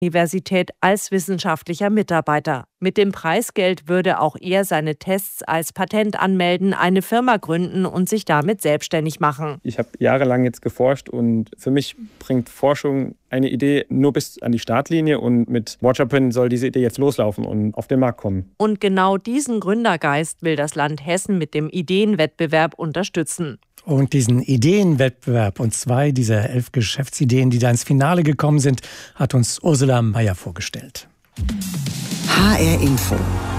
Universität als wissenschaftlicher Mitarbeiter. Mit dem Preisgeld würde auch er seine Tests als Patent anmelden, eine Firma gründen und sich damit selbstständig machen. Ich habe jahrelang jetzt geforscht und für mich bringt Forschung eine Idee nur bis an die Startlinie und mit Watcherpin soll diese Idee jetzt loslaufen und auf den Markt kommen. Und genau diesen Gründergeist will das Land Hessen mit dem Ideenwettbewerb unterstützen. Und diesen Ideenwettbewerb und 2 dieser 11 Geschäftsideen, die da ins Finale gekommen sind, hat uns Ursula Mayer vorgestellt. HR Info.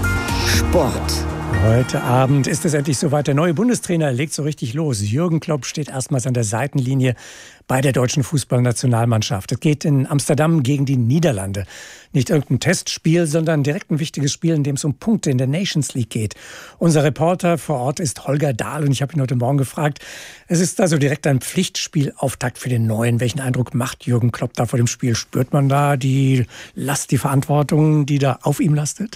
Sport. Heute Abend ist es endlich soweit. Der neue Bundestrainer legt so richtig los. Jürgen Klopp steht erstmals an der Seitenlinie bei der deutschen Fußballnationalmannschaft. Es geht in Amsterdam gegen die Niederlande. Nicht irgendein Testspiel, sondern direkt ein wichtiges Spiel, in dem es um Punkte in der Nations League geht. Unser Reporter vor Ort ist Holger Dahl und ich habe ihn heute Morgen gefragt, es ist also direkt ein Pflichtspielauftakt für den Neuen. Welchen Eindruck macht Jürgen Klopp da vor dem Spiel? Spürt man da die Last, die Verantwortung, die da auf ihm lastet?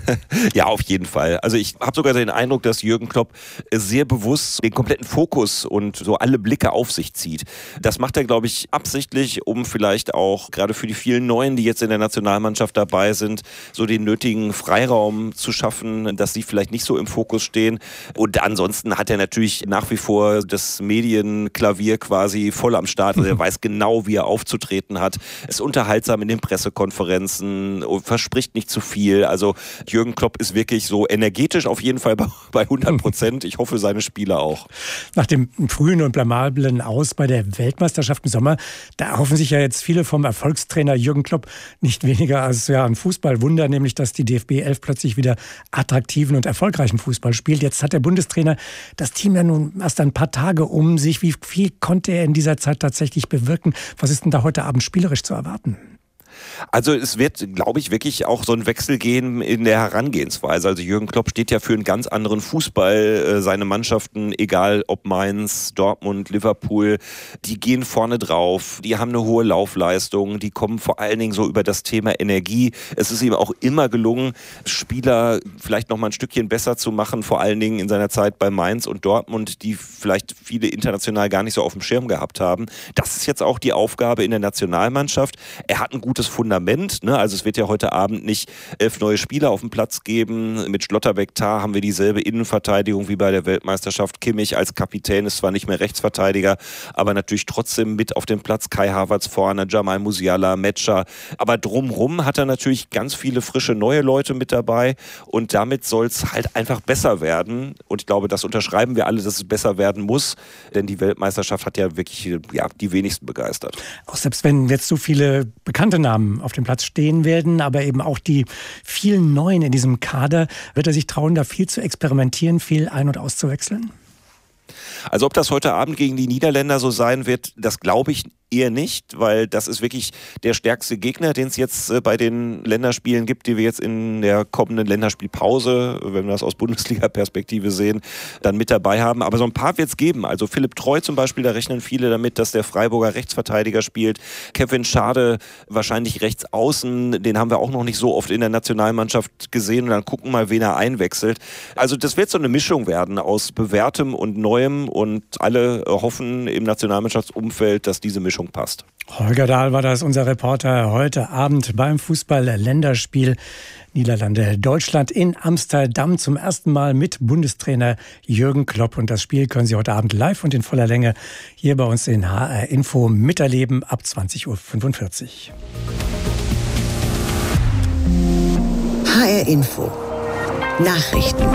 Ja, auf jeden Fall. Also ich habe sogar den Eindruck, dass Jürgen Klopp sehr bewusst den kompletten Fokus und so alle Blicke auf sich zieht. Das macht er, glaube ich, absichtlich, um vielleicht auch gerade für die vielen Neuen, die jetzt in der Nationalmannschaft dabei sind, so den nötigen Freiraum zu schaffen, dass sie vielleicht nicht so im Fokus stehen. Und ansonsten hat er natürlich nach wie vor das Medienklavier quasi voll am Start. Also er weiß genau, wie er aufzutreten hat. Ist unterhaltsam in den Pressekonferenzen, verspricht nicht zu viel. Also Jürgen Klopp ist wirklich so energetisch auf jeden Fall bei 100%. Ich hoffe, seine Spieler auch. Nach dem frühen und blamablen Aus bei der Weltmeisterschaft im Sommer, da erhoffen sich ja jetzt viele vom Erfolgstrainer Jürgen Klopp nicht weniger als ein Fußballwunder, nämlich dass die DFB 11 plötzlich wieder attraktiven und erfolgreichen Fußball spielt. Jetzt hat der Bundestrainer das Team ja nun erst ein paar Tage um sich. Wie viel konnte er in dieser Zeit tatsächlich bewirken? Was ist denn da heute Abend spielerisch zu erwarten? Also es wird, glaube ich, wirklich auch so ein Wechsel gehen in der Herangehensweise. Also Jürgen Klopp steht ja für einen ganz anderen Fußball. Seine Mannschaften, egal ob Mainz, Dortmund, Liverpool, die gehen vorne drauf. Die haben eine hohe Laufleistung. Die kommen vor allen Dingen so über das Thema Energie. Es ist ihm auch immer gelungen, Spieler vielleicht noch mal ein Stückchen besser zu machen, vor allen Dingen in seiner Zeit bei Mainz und Dortmund, die vielleicht viele international gar nicht so auf dem Schirm gehabt haben. Das ist jetzt auch die Aufgabe in der Nationalmannschaft. Er hat ein gutes Fundament, ne? Also es wird ja heute Abend nicht 11 neue Spieler auf dem Platz geben. Mit Schlotterbeck, Tah haben wir dieselbe Innenverteidigung wie bei der Weltmeisterschaft. Kimmich als Kapitän ist zwar nicht mehr Rechtsverteidiger, aber natürlich trotzdem mit auf dem Platz. Kai Havertz vorne, Jamal Musiala, Metscher. Aber drumherum hat er natürlich ganz viele frische neue Leute mit dabei und damit soll es halt einfach besser werden. Und ich glaube, das unterschreiben wir alle, dass es besser werden muss, denn die Weltmeisterschaft hat ja wirklich die wenigsten begeistert. Auch selbst wenn jetzt so viele bekannte Namen auf dem Platz stehen werden, aber eben auch die vielen Neuen in diesem Kader, wird er sich trauen, da viel zu experimentieren, viel ein- und auszuwechseln? Also ob das heute Abend gegen die Niederländer so sein wird, das glaube ich eher nicht, weil das ist wirklich der stärkste Gegner, den es jetzt bei den Länderspielen gibt, die wir jetzt in der kommenden Länderspielpause, wenn wir das aus Bundesliga-Perspektive sehen, dann mit dabei haben. Aber so ein paar wird es geben. Also Philipp Treu zum Beispiel, da rechnen viele damit, dass der Freiburger Rechtsverteidiger spielt. Kevin Schade wahrscheinlich rechts außen, den haben wir auch noch nicht so oft in der Nationalmannschaft gesehen. Und dann gucken mal, wen er einwechselt. Also das wird so eine Mischung werden aus Bewährtem und Neuem und alle hoffen im Nationalmannschaftsumfeld, dass diese Mischung passt. Holger Dahl war das, unser Reporter heute Abend beim Fußball-Länderspiel Niederlande-Deutschland in Amsterdam. Zum ersten Mal mit Bundestrainer Jürgen Klopp. Und das Spiel können Sie heute Abend live und in voller Länge hier bei uns in HR Info miterleben ab 20.45 Uhr. HR Info. Nachrichten.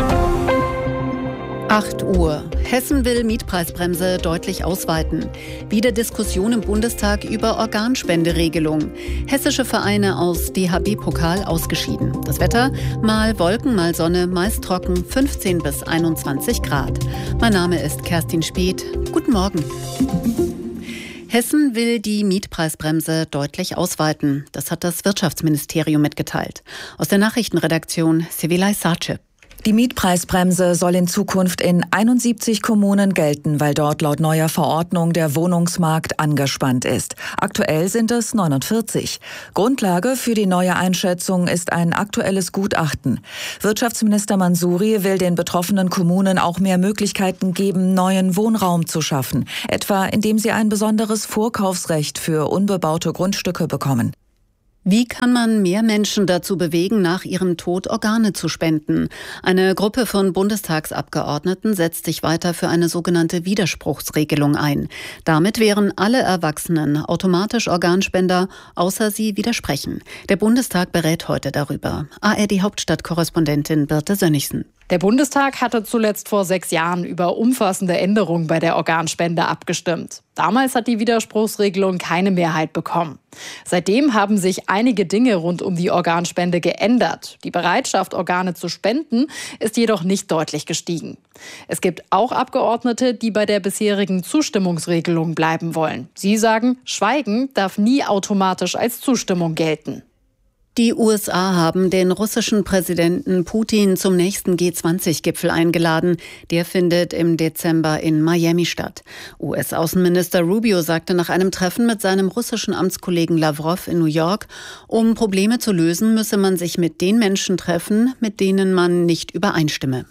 8 Uhr. Hessen will Mietpreisbremse deutlich ausweiten. Wieder Diskussion im Bundestag über Organspenderegelung. Hessische Vereine aus DHB-Pokal ausgeschieden. Das Wetter, mal Wolken, mal Sonne, meist trocken, 15 bis 21 Grad. Mein Name ist Kerstin Speth. Guten Morgen. Hessen will die Mietpreisbremse deutlich ausweiten. Das hat das Wirtschaftsministerium mitgeteilt. Aus der Nachrichtenredaktion Sevilay Sarce. Die Mietpreisbremse soll in Zukunft in 71 Kommunen gelten, weil dort laut neuer Verordnung der Wohnungsmarkt angespannt ist. Aktuell sind es 49. Grundlage für die neue Einschätzung ist ein aktuelles Gutachten. Wirtschaftsminister Mansouri will den betroffenen Kommunen auch mehr Möglichkeiten geben, neuen Wohnraum zu schaffen, etwa indem sie ein besonderes Vorkaufsrecht für unbebaute Grundstücke bekommen. Wie kann man mehr Menschen dazu bewegen, nach ihrem Tod Organe zu spenden? Eine Gruppe von Bundestagsabgeordneten setzt sich weiter für eine sogenannte Widerspruchsregelung ein. Damit wären alle Erwachsenen automatisch Organspender, außer sie widersprechen. Der Bundestag berät heute darüber. ARD-Hauptstadtkorrespondentin Birte Sönnigsen. Der Bundestag hatte zuletzt vor 6 Jahren über umfassende Änderungen bei der Organspende abgestimmt. Damals hat die Widerspruchsregelung keine Mehrheit bekommen. Seitdem haben sich einige Dinge rund um die Organspende geändert. Die Bereitschaft, Organe zu spenden, ist jedoch nicht deutlich gestiegen. Es gibt auch Abgeordnete, die bei der bisherigen Zustimmungsregelung bleiben wollen. Sie sagen, Schweigen darf nie automatisch als Zustimmung gelten. Die USA haben den russischen Präsidenten Putin zum nächsten G20-Gipfel eingeladen. Der findet im Dezember in Miami statt. US-Außenminister Rubio sagte nach einem Treffen mit seinem russischen Amtskollegen Lavrov in New York, um Probleme zu lösen, müsse man sich mit den Menschen treffen, mit denen man nicht übereinstimme.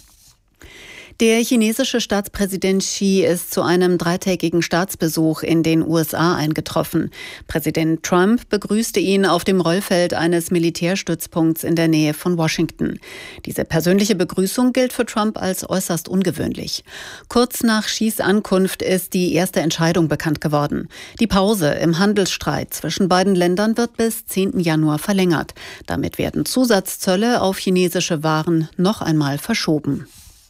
Der chinesische Staatspräsident Xi ist zu einem 3-tägigen Staatsbesuch in den USA eingetroffen. Präsident Trump begrüßte ihn auf dem Rollfeld eines Militärstützpunkts in der Nähe von Washington. Diese persönliche Begrüßung gilt für Trump als äußerst ungewöhnlich. Kurz nach Xis Ankunft ist die erste Entscheidung bekannt geworden. Die Pause im Handelsstreit zwischen beiden Ländern wird bis 10. Januar verlängert. Damit werden Zusatzzölle auf chinesische Waren noch einmal verschoben.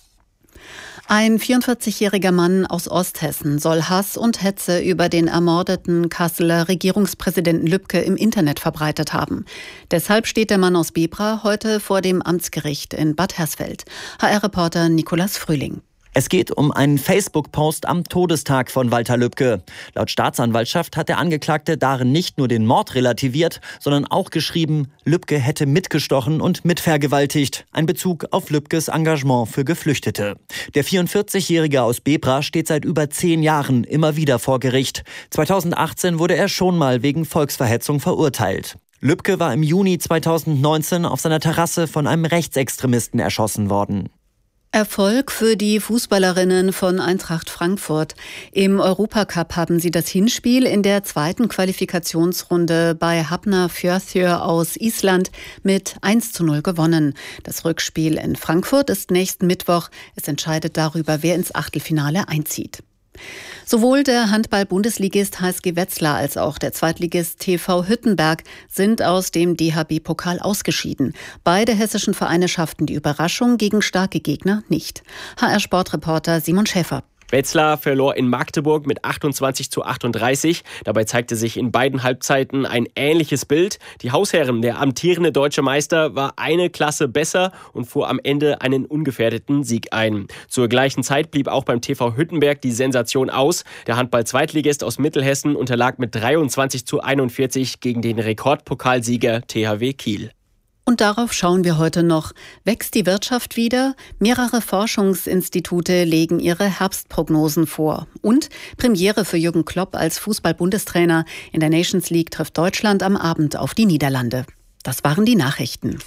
Ein 44-jähriger Mann aus Osthessen soll Hass und Hetze über den ermordeten Kasseler Regierungspräsidenten Lübke im Internet verbreitet haben. Deshalb steht der Mann aus Bebra heute vor dem Amtsgericht in Bad Hersfeld. HR-Reporter Nicolas Frühling. Es geht um einen Facebook-Post am Todestag von Walter Lübcke. Laut Staatsanwaltschaft hat der Angeklagte darin nicht nur den Mord relativiert, sondern auch geschrieben, Lübcke hätte mitgestochen und mitvergewaltigt. Ein Bezug auf Lübkes Engagement für Geflüchtete. Der 44-Jährige aus Bebra steht seit über 10 Jahren immer wieder vor Gericht. 2018 wurde er schon mal wegen Volksverhetzung verurteilt. Lübcke war im Juni 2019 auf seiner Terrasse von einem Rechtsextremisten erschossen worden. Erfolg für die Fußballerinnen von Eintracht Frankfurt. Im Europacup haben sie das Hinspiel in der 2. Qualifikationsrunde bei Hafnarfjörður aus Island mit 1:0 gewonnen. Das Rückspiel in Frankfurt ist nächsten Mittwoch. Es entscheidet darüber, wer ins Achtelfinale einzieht. Sowohl der Handball-Bundesligist HSG Wetzlar als auch der Zweitligist TV Hüttenberg sind aus dem DHB-Pokal ausgeschieden. Beide hessischen Vereine schafften die Überraschung gegen starke Gegner nicht. HR-Sportreporter Simon Schäfer. Wetzlar verlor in Magdeburg mit 28:38. Dabei zeigte sich in beiden Halbzeiten ein ähnliches Bild. Die Hausherren, der amtierende deutsche Meister, war eine Klasse besser und fuhr am Ende einen ungefährdeten Sieg ein. Zur gleichen Zeit blieb auch beim TV Hüttenberg die Sensation aus. Der Handball-Zweitligist aus Mittelhessen unterlag mit 23:41 gegen den Rekordpokalsieger THW Kiel. Und darauf schauen wir heute noch. Wächst die Wirtschaft wieder? Mehrere Forschungsinstitute legen ihre Herbstprognosen vor. Und Premiere für Jürgen Klopp als Fußball-Bundestrainer. In der Nations League trifft Deutschland am Abend auf die Niederlande. Das waren die Nachrichten.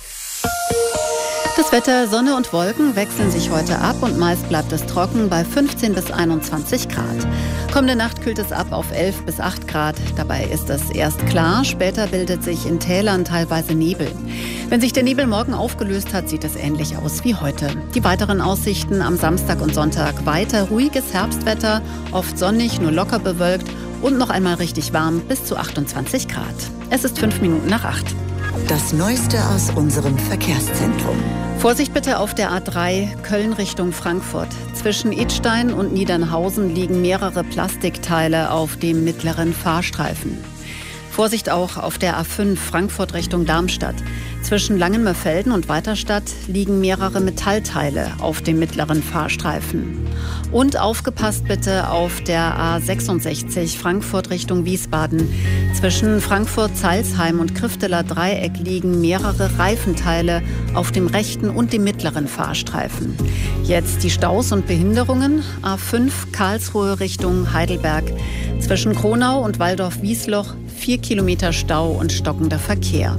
Das Wetter, Sonne und Wolken wechseln sich heute ab und meist bleibt es trocken bei 15 bis 21 Grad. Kommende Nacht kühlt es ab auf 11 bis 8 Grad. Dabei ist es erst klar, später bildet sich in Tälern teilweise Nebel. Wenn sich der Nebel morgen aufgelöst hat, sieht es ähnlich aus wie heute. Die weiteren Aussichten am Samstag und Sonntag: weiter ruhiges Herbstwetter, oft sonnig, nur locker bewölkt und noch einmal richtig warm bis zu 28 Grad. Es ist 5 Minuten nach 8. Das Neueste aus unserem Verkehrszentrum. Vorsicht bitte auf der A3 Köln Richtung Frankfurt. Zwischen Idstein und Niedernhausen liegen mehrere Plastikteile auf dem mittleren Fahrstreifen. Vorsicht auch auf der A5 Frankfurt Richtung Darmstadt. Zwischen Langenmörfelden und Weiterstadt liegen mehrere Metallteile auf dem mittleren Fahrstreifen. Und aufgepasst bitte auf der A66 Frankfurt Richtung Wiesbaden. Zwischen Frankfurt-Zeilsheim und Krifteler Dreieck liegen mehrere Reifenteile auf dem rechten und dem mittleren Fahrstreifen. Jetzt die Staus und Behinderungen. A5 Karlsruhe Richtung Heidelberg. Zwischen Kronau und Waldorf-Wiesloch 4 Kilometer Stau und stockender Verkehr.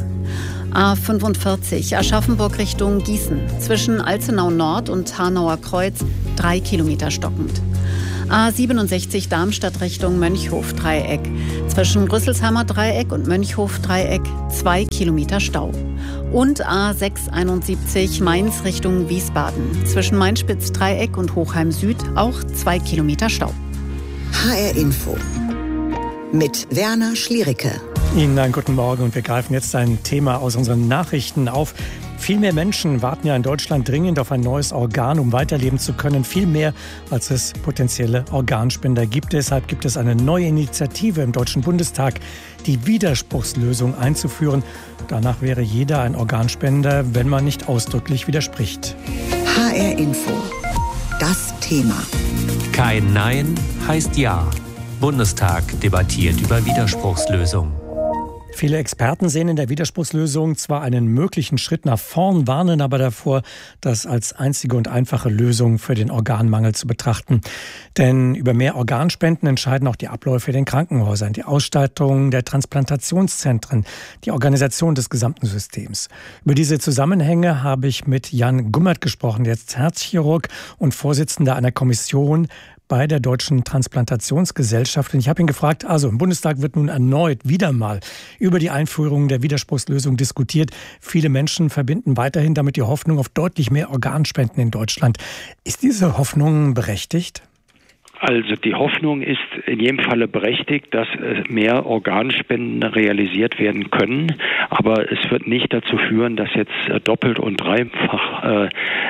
A45 Aschaffenburg Richtung Gießen. Zwischen Alzenau Nord und Hanauer Kreuz 3 Kilometer stockend. A67 Darmstadt Richtung Mönchhof Dreieck. Zwischen Rüsselsheimer Dreieck und Mönchhof Dreieck 2 Kilometer Stau. Und A671 Mainz Richtung Wiesbaden. Zwischen Mainspitz Dreieck und Hochheim Süd auch 2 Kilometer Stau. HR Info mit Werner Schliericke. Ihnen einen guten Morgen und wir greifen jetzt ein Thema aus unseren Nachrichten auf. Viel mehr Menschen warten ja in Deutschland dringend auf ein neues Organ, um weiterleben zu können. Viel mehr, als es potenzielle Organspender gibt. Deshalb gibt es eine neue Initiative im Deutschen Bundestag, die Widerspruchslösung einzuführen. Danach wäre jeder ein Organspender, wenn man nicht ausdrücklich widerspricht. HR Info. Das Thema. Kein Nein heißt Ja. Bundestag debattiert über Widerspruchslösung. Viele Experten sehen in der Widerspruchslösung zwar einen möglichen Schritt nach vorn, warnen aber davor, das als einzige und einfache Lösung für den Organmangel zu betrachten. Denn über mehr Organspenden entscheiden auch die Abläufe in den Krankenhäusern, die Ausstattung der Transplantationszentren, die Organisation des gesamten Systems. Über diese Zusammenhänge habe ich mit Jan Gummert gesprochen, jetzt Herzchirurg und Vorsitzender einer Kommission bei der Deutschen Transplantationsgesellschaft. Und ich habe ihn gefragt, also im Bundestag wird nun erneut wieder mal über die Einführung der Widerspruchslösung diskutiert. Viele Menschen verbinden weiterhin damit die Hoffnung auf deutlich mehr Organspenden in Deutschland. Ist diese Hoffnung berechtigt? Also die Hoffnung ist in jedem Falle berechtigt, dass mehr Organspenden realisiert werden können. Aber es wird nicht dazu führen, dass jetzt doppelt und dreifach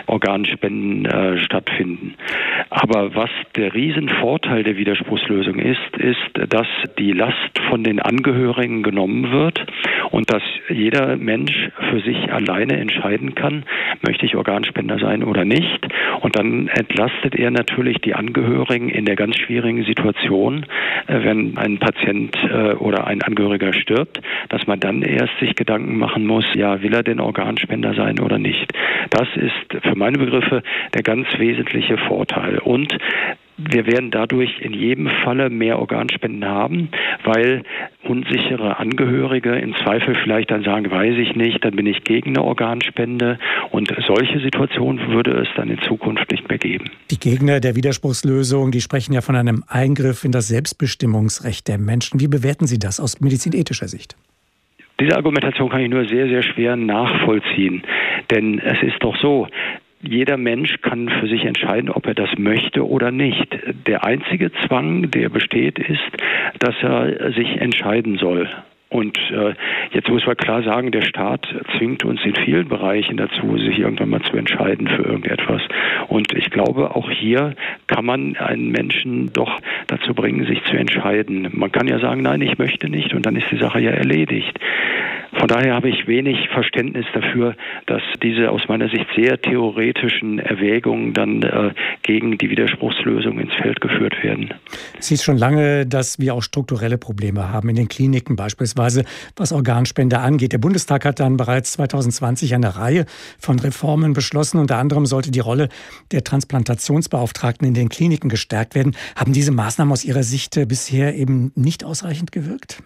Organspenden stattfinden. Aber was der Riesenvorteil der Widerspruchslösung ist, dass die Last von den Angehörigen genommen wird und dass jeder Mensch für sich alleine entscheiden kann, möchte ich Organspender sein oder nicht. Und dann entlastet er natürlich die Angehörigen in der ganz schwierigen Situation, wenn ein Patient oder ein Angehöriger stirbt, dass man dann erst sich Gedanken machen muss, ja, will er denn Organspender sein oder nicht? Das ist für meine Begriffe der ganz wesentliche Vorteil. Und wir werden dadurch in jedem Falle mehr Organspenden haben, weil unsichere Angehörige im Zweifel vielleicht dann sagen, weiß ich nicht, dann bin ich gegen eine Organspende. Und solche Situationen würde es dann in Zukunft nicht mehr geben. Die Gegner der Widerspruchslösung, die sprechen ja von einem Eingriff in das Selbstbestimmungsrecht der Menschen. Wie bewerten Sie das aus medizinethischer Sicht? Diese Argumentation kann ich nur sehr, sehr schwer nachvollziehen. Denn es ist doch so, jeder Mensch kann für sich entscheiden, ob er das möchte oder nicht. Der einzige Zwang, der besteht, ist, dass er sich entscheiden soll. Und jetzt muss man klar sagen, der Staat zwingt uns in vielen Bereichen dazu, sich irgendwann mal zu entscheiden für irgendetwas. Und ich glaube, auch hier kann man einen Menschen doch dazu bringen, sich zu entscheiden. Man kann ja sagen, nein, ich möchte nicht, und dann ist die Sache ja erledigt. Von daher habe ich wenig Verständnis dafür, dass diese aus meiner Sicht sehr theoretischen Erwägungen dann gegen die Widerspruchslösung ins Feld geführt werden. Es hieß schon lange, dass wir auch strukturelle Probleme haben, in den Kliniken beispielsweise, was Organspende angeht. Der Bundestag hat dann bereits 2020 eine Reihe von Reformen beschlossen. Unter anderem sollte die Rolle der Transplantationsbeauftragten in den Kliniken gestärkt werden. Haben diese Maßnahmen aus Ihrer Sicht bisher eben nicht ausreichend gewirkt?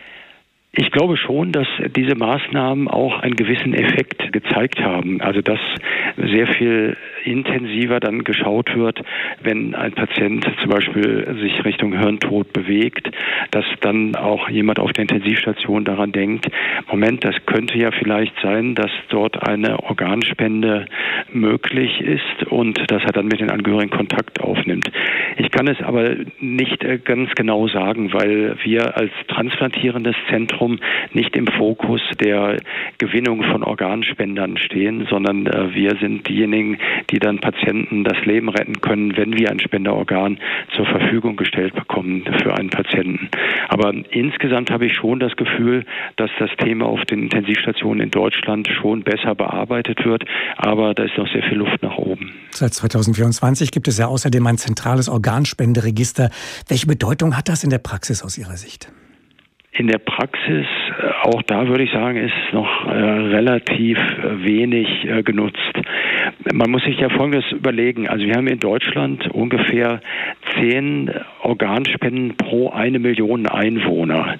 Ich glaube schon, dass diese Maßnahmen auch einen gewissen Effekt gezeigt haben. Also dass sehr viel intensiver dann geschaut wird, wenn ein Patient zum Beispiel sich Richtung Hirntod bewegt, dass dann auch jemand auf der Intensivstation daran denkt, Moment, das könnte ja vielleicht sein, dass dort eine Organspende möglich ist und dass er dann mit den Angehörigen Kontakt aufnimmt. Ich kann es aber nicht ganz genau sagen, weil wir als transplantierendes Zentrum nicht im Fokus der Gewinnung von Organspendern stehen, sondern wir sind diejenigen, die dann Patienten das Leben retten können, wenn wir ein Spenderorgan zur Verfügung gestellt bekommen für einen Patienten. Aber insgesamt habe ich schon das Gefühl, dass das Thema auf den Intensivstationen in Deutschland schon besser bearbeitet wird, aber da ist noch sehr viel Luft nach oben. Seit 2024 gibt es ja außerdem ein zentrales Organspenderegister. Welche Bedeutung hat das in der Praxis aus Ihrer Sicht? In der Praxis, auch da würde ich sagen, ist noch relativ wenig genutzt. Man muss sich ja Folgendes überlegen. Also wir haben in Deutschland ungefähr 10 Organspenden pro 1 Million Einwohner.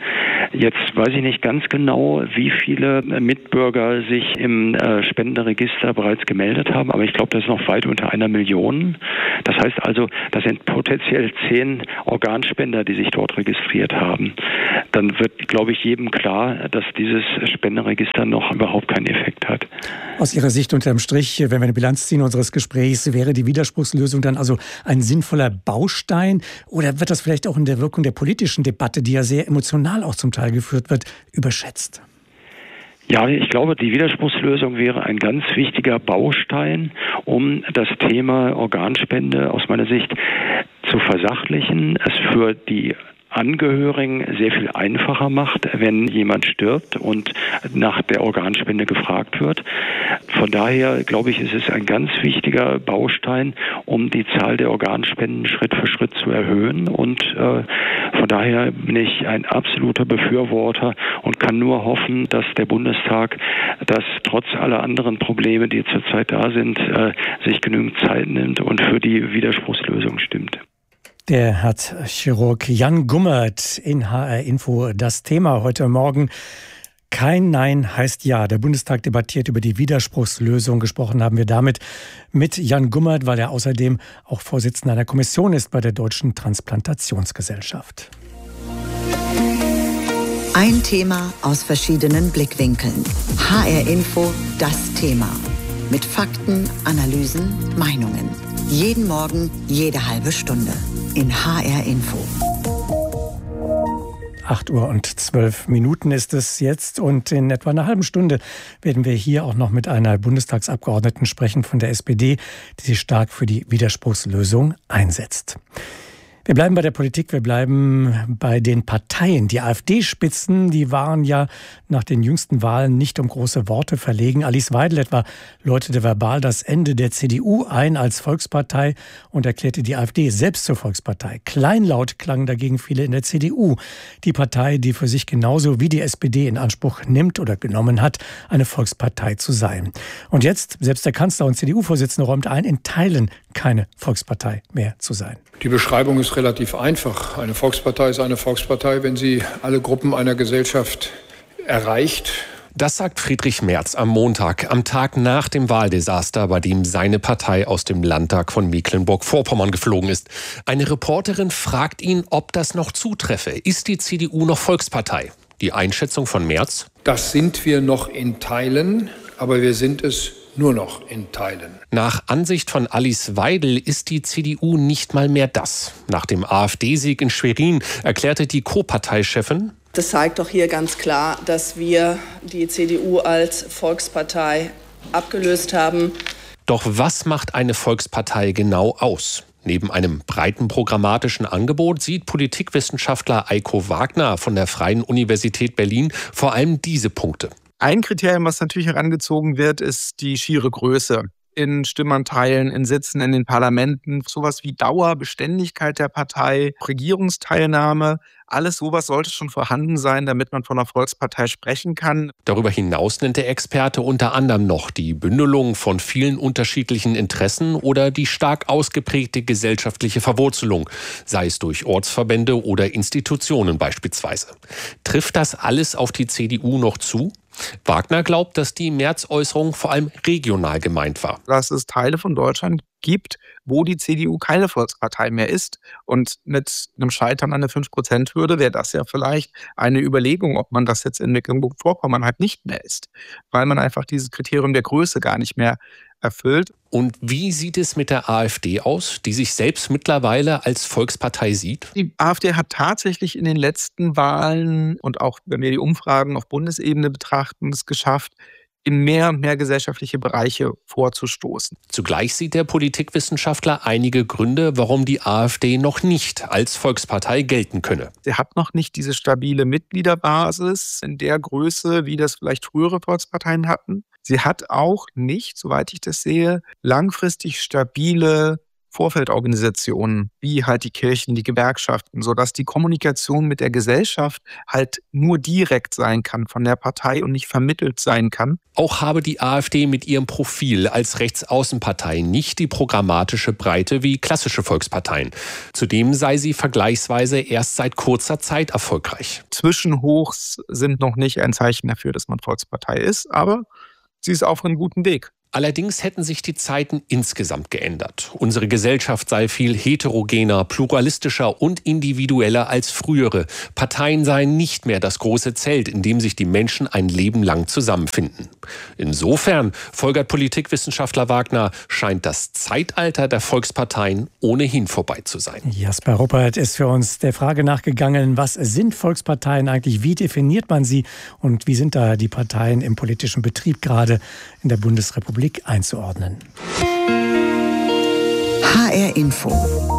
Jetzt weiß ich nicht ganz genau, wie viele Mitbürger sich im Spendenregister bereits gemeldet haben, aber ich glaube, das ist noch weit unter 1 Million. Das heißt also, das sind potenziell 10 Organspender, die sich dort registriert haben. Dann wird, glaube ich, jedem klar, dass dieses Spendenregister noch überhaupt keinen Effekt hat. Aus Ihrer Sicht unterm Strich, wenn wir eine Bilanz ziehen unseres Gesprächs, wäre die Widerspruchslösung dann also ein sinnvoller Baustein? Oder wird das vielleicht auch in der Wirkung der politischen Debatte, die ja sehr emotional auch zum Teil geführt wird, überschätzt? Ja, ich glaube, die Widerspruchslösung wäre ein ganz wichtiger Baustein, um das Thema Organspende aus meiner Sicht zu versachlichen, es für die Angehörigen sehr viel einfacher macht, wenn jemand stirbt und nach der Organspende gefragt wird. Von daher, glaube ich, ist es ein ganz wichtiger Baustein, um die Zahl der Organspenden Schritt für Schritt zu erhöhen. Und von daher bin ich ein absoluter Befürworter und kann nur hoffen, dass der Bundestag, das trotz aller anderen Probleme, die zurzeit da sind, sich genügend Zeit nimmt und für die Widerspruchslösung stimmt. Der Herzchirurg Jan Gummert in HR Info. Das Thema heute Morgen: Kein Nein heißt Ja. Der Bundestag debattiert über die Widerspruchslösung. Gesprochen haben wir damit mit Jan Gummert, weil er außerdem auch Vorsitzender einer Kommission ist bei der Deutschen Transplantationsgesellschaft. Ein Thema aus verschiedenen Blickwinkeln. HR Info, das Thema. Mit Fakten, Analysen, Meinungen. Jeden Morgen, jede halbe Stunde. In HR Info. 8:12 ist es jetzt und in etwa einer halben Stunde werden wir hier auch noch mit einer Bundestagsabgeordneten sprechen von der SPD, die sich stark für die Widerspruchslösung einsetzt. Wir bleiben bei der Politik, wir bleiben bei den Parteien. Die AfD-Spitzen, die waren ja nach den jüngsten Wahlen nicht um große Worte verlegen. Alice Weidel etwa läutete verbal das Ende der CDU ein als Volkspartei und erklärte die AfD selbst zur Volkspartei. Kleinlaut klangen dagegen viele in der CDU. Die Partei, die für sich genauso wie die SPD in Anspruch nimmt oder genommen hat, eine Volkspartei zu sein. Und jetzt, selbst der Kanzler und CDU-Vorsitzende räumt ein, in Teilen keine Volkspartei mehr zu sein. Die Beschreibung ist relativ einfach. Eine Volkspartei ist eine Volkspartei, wenn sie alle Gruppen einer Gesellschaft erreicht. Das sagt Friedrich Merz am Montag, am Tag nach dem Wahldesaster, bei dem seine Partei aus dem Landtag von Mecklenburg-Vorpommern geflogen ist. Eine Reporterin fragt ihn, ob das noch zutreffe. Ist die CDU noch Volkspartei? Die Einschätzung von Merz? Das sind wir noch in Teilen, aber wir sind es nur noch in Teilen. Nach Ansicht von Alice Weidel ist die CDU nicht mal mehr das. Nach dem AfD-Sieg in Schwerin erklärte die Co-Parteichefin: Das zeigt doch hier ganz klar, dass wir die CDU als Volkspartei abgelöst haben. Doch was macht eine Volkspartei genau aus? Neben einem breiten programmatischen Angebot sieht Politikwissenschaftler Eiko Wagner von der Freien Universität Berlin vor allem diese Punkte. Ein Kriterium, was natürlich herangezogen wird, ist die schiere Größe. In Stimmanteilen, in Sitzen in den Parlamenten, sowas wie Dauer, Beständigkeit der Partei, Regierungsteilnahme, alles sowas sollte schon vorhanden sein, damit man von einer Volkspartei sprechen kann. Darüber hinaus nennt der Experte unter anderem noch die Bündelung von vielen unterschiedlichen Interessen oder die stark ausgeprägte gesellschaftliche Verwurzelung, sei es durch Ortsverbände oder Institutionen beispielsweise. Trifft das alles auf die CDU noch zu? Wagner glaubt, dass die Merz-Äußerung vor allem regional gemeint war. Dass es Teile von Deutschland gibt, wo die CDU keine Volkspartei mehr ist. Und mit einem Scheitern an der 5%-Hürde wäre das ja vielleicht eine Überlegung, ob man das jetzt in Mecklenburg-Vorpommern halt nicht mehr ist. Weil man einfach dieses Kriterium der Größe gar nicht mehr erfüllt. Und wie sieht es mit der AfD aus, die sich selbst mittlerweile als Volkspartei sieht? Die AfD hat tatsächlich in den letzten Wahlen und auch, wenn wir die Umfragen auf Bundesebene betrachten, es geschafft, in mehr und mehr gesellschaftliche Bereiche vorzustoßen. Zugleich sieht der Politikwissenschaftler einige Gründe, warum die AfD noch nicht als Volkspartei gelten könne. Sie hat noch nicht diese stabile Mitgliederbasis in der Größe, wie das vielleicht frühere Volksparteien hatten. Sie hat auch nicht, soweit ich das sehe, langfristig stabile Vorfeldorganisationen, wie halt die Kirchen, die Gewerkschaften, sodass die Kommunikation mit der Gesellschaft halt nur direkt sein kann von der Partei und nicht vermittelt sein kann. Auch habe die AfD mit ihrem Profil als Rechtsaußenpartei nicht die programmatische Breite wie klassische Volksparteien. Zudem sei sie vergleichsweise erst seit kurzer Zeit erfolgreich. Zwischenhochs sind noch nicht ein Zeichen dafür, dass man Volkspartei ist, aber sie ist auf einem guten Weg. Allerdings hätten sich die Zeiten insgesamt geändert. Unsere Gesellschaft sei viel heterogener, pluralistischer und individueller als frühere. Parteien seien nicht mehr das große Zelt, in dem sich die Menschen ein Leben lang zusammenfinden. Insofern, folgert Politikwissenschaftler Wagner, scheint das Zeitalter der Volksparteien ohnehin vorbei zu sein. Jasper Ruppert ist für uns der Frage nachgegangen, was sind Volksparteien eigentlich, wie definiert man sie und wie sind da die Parteien im politischen Betrieb gerade in der Bundesrepublik einzuordnen. HR Info.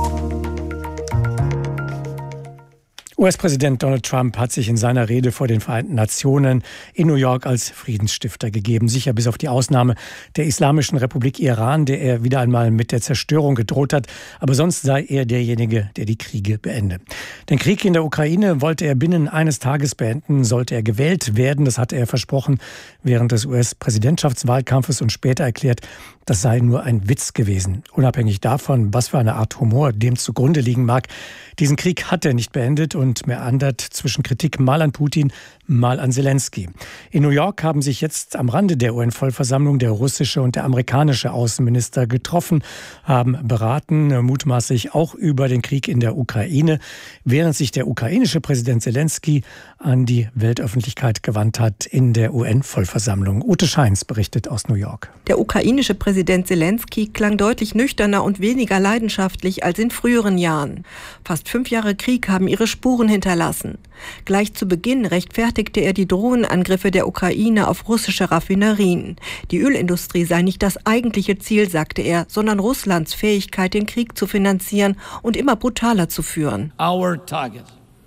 US-Präsident Donald Trump hat sich in seiner Rede vor den Vereinten Nationen in New York als Friedensstifter gegeben. Sicher bis auf die Ausnahme der Islamischen Republik Iran, der er wieder einmal mit der Zerstörung gedroht hat. Aber sonst sei er derjenige, der die Kriege beende. Den Krieg in der Ukraine wollte er binnen eines Tages beenden, sollte er gewählt werden. Das hatte er versprochen während des US-Präsidentschaftswahlkampfes und später erklärt, das sei nur ein Witz gewesen. Unabhängig davon, was für eine Art Humor dem zugrunde liegen mag. Diesen Krieg hat er nicht beendet und meandert zwischen Kritik mal an Putin, mal an Zelensky. In New York haben sich jetzt am Rande der UN-Vollversammlung der russische und der amerikanische Außenminister getroffen, haben beraten, mutmaßlich auch über den Krieg in der Ukraine, während sich der ukrainische Präsident Zelensky an die Weltöffentlichkeit gewandt hat in der UN-Vollversammlung. Ute Scheins berichtet aus New York. Der ukrainische Präsident Zelensky klang deutlich nüchterner und weniger leidenschaftlich als in früheren Jahren. Fast 5 Jahre Krieg haben ihre Spuren hinterlassen. Gleich zu Beginn rechtfertigte er die Drohnenangriffe der Ukraine auf russische Raffinerien. Die Ölindustrie sei nicht das eigentliche Ziel, sagte er, sondern Russlands Fähigkeit, den Krieg zu finanzieren und immer brutaler zu führen. Our target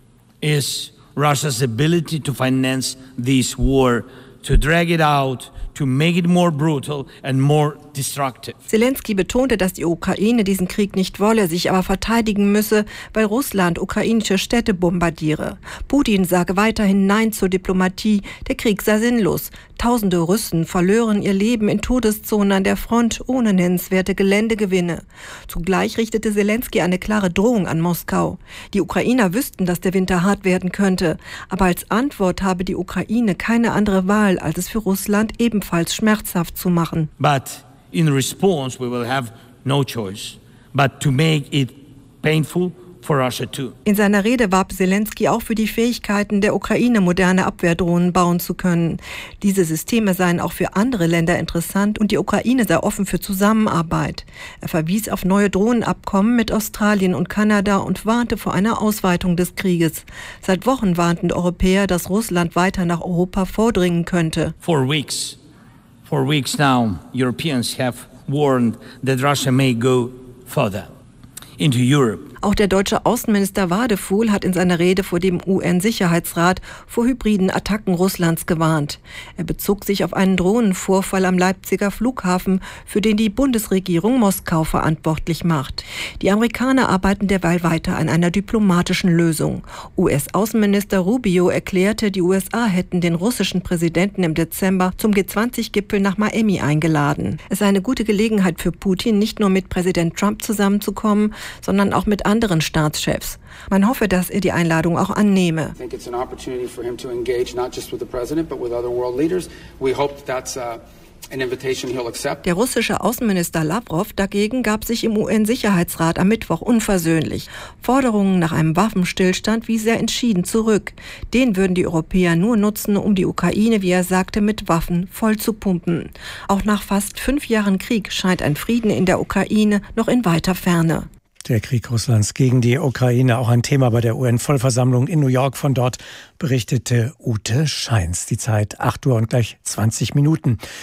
is Russia's ability to finance this war, to drag it out, to make it more brutal and more destructive. Zelensky betonte, dass die Ukraine diesen Krieg nicht wolle, sich aber verteidigen müsse, weil Russland ukrainische Städte bombardiere. Putin sage weiterhin Nein zur Diplomatie, der Krieg sei sinnlos. Tausende Russen verlören ihr Leben in Todeszonen an der Front ohne nennenswerte Geländegewinne. Zugleich richtete Zelensky eine klare Drohung an Moskau. Die Ukrainer wüssten, dass der Winter hart werden könnte, aber als Antwort habe die Ukraine keine andere Wahl, als es für Russland ebenfalls schmerzhaft zu machen. But in response we will have no choice but to make it painful for Russia too. In seiner Rede warb Zelensky auch für die Fähigkeiten der Ukraine, moderne Abwehrdrohnen bauen zu können. Diese Systeme seien auch für andere Länder interessant und die Ukraine sei offen für Zusammenarbeit. Er verwies auf neue Drohnenabkommen mit Australien und Kanada und warnte vor einer Ausweitung des Krieges. Seit Wochen warnten Europäer, dass Russland weiter nach Europa vordringen könnte. For weeks now, Europeans have warned that Russia may go further into Europe. Auch der deutsche Außenminister Wadefuhl hat in seiner Rede vor dem UN-Sicherheitsrat vor hybriden Attacken Russlands gewarnt. Er bezog sich auf einen Drohnenvorfall am Leipziger Flughafen, für den die Bundesregierung Moskau verantwortlich macht. Die Amerikaner arbeiten derweil weiter an einer diplomatischen Lösung. US-Außenminister Rubio erklärte, die USA hätten den russischen Präsidenten im Dezember zum G20-Gipfel nach Miami eingeladen. Es sei eine gute Gelegenheit für Putin, nicht nur mit Präsident Trump zusammenzukommen, sondern auch mit anderen Staatschefs. Man hoffe, dass er die Einladung auch annehme. Der russische Außenminister Lavrov dagegen gab sich im UN-Sicherheitsrat am Mittwoch unversöhnlich. Forderungen nach einem Waffenstillstand wies er entschieden zurück. Den würden die Europäer nur nutzen, um die Ukraine, wie er sagte, mit Waffen voll zu pumpen. Auch nach fast 5 Jahren Krieg scheint ein Frieden in der Ukraine noch in weiter Ferne. Der Krieg Russlands gegen die Ukraine, auch ein Thema bei der UN-Vollversammlung in New York. Von dort berichtete Ute Scheins. Die Zeit 8 Uhr und gleich 20 Minuten.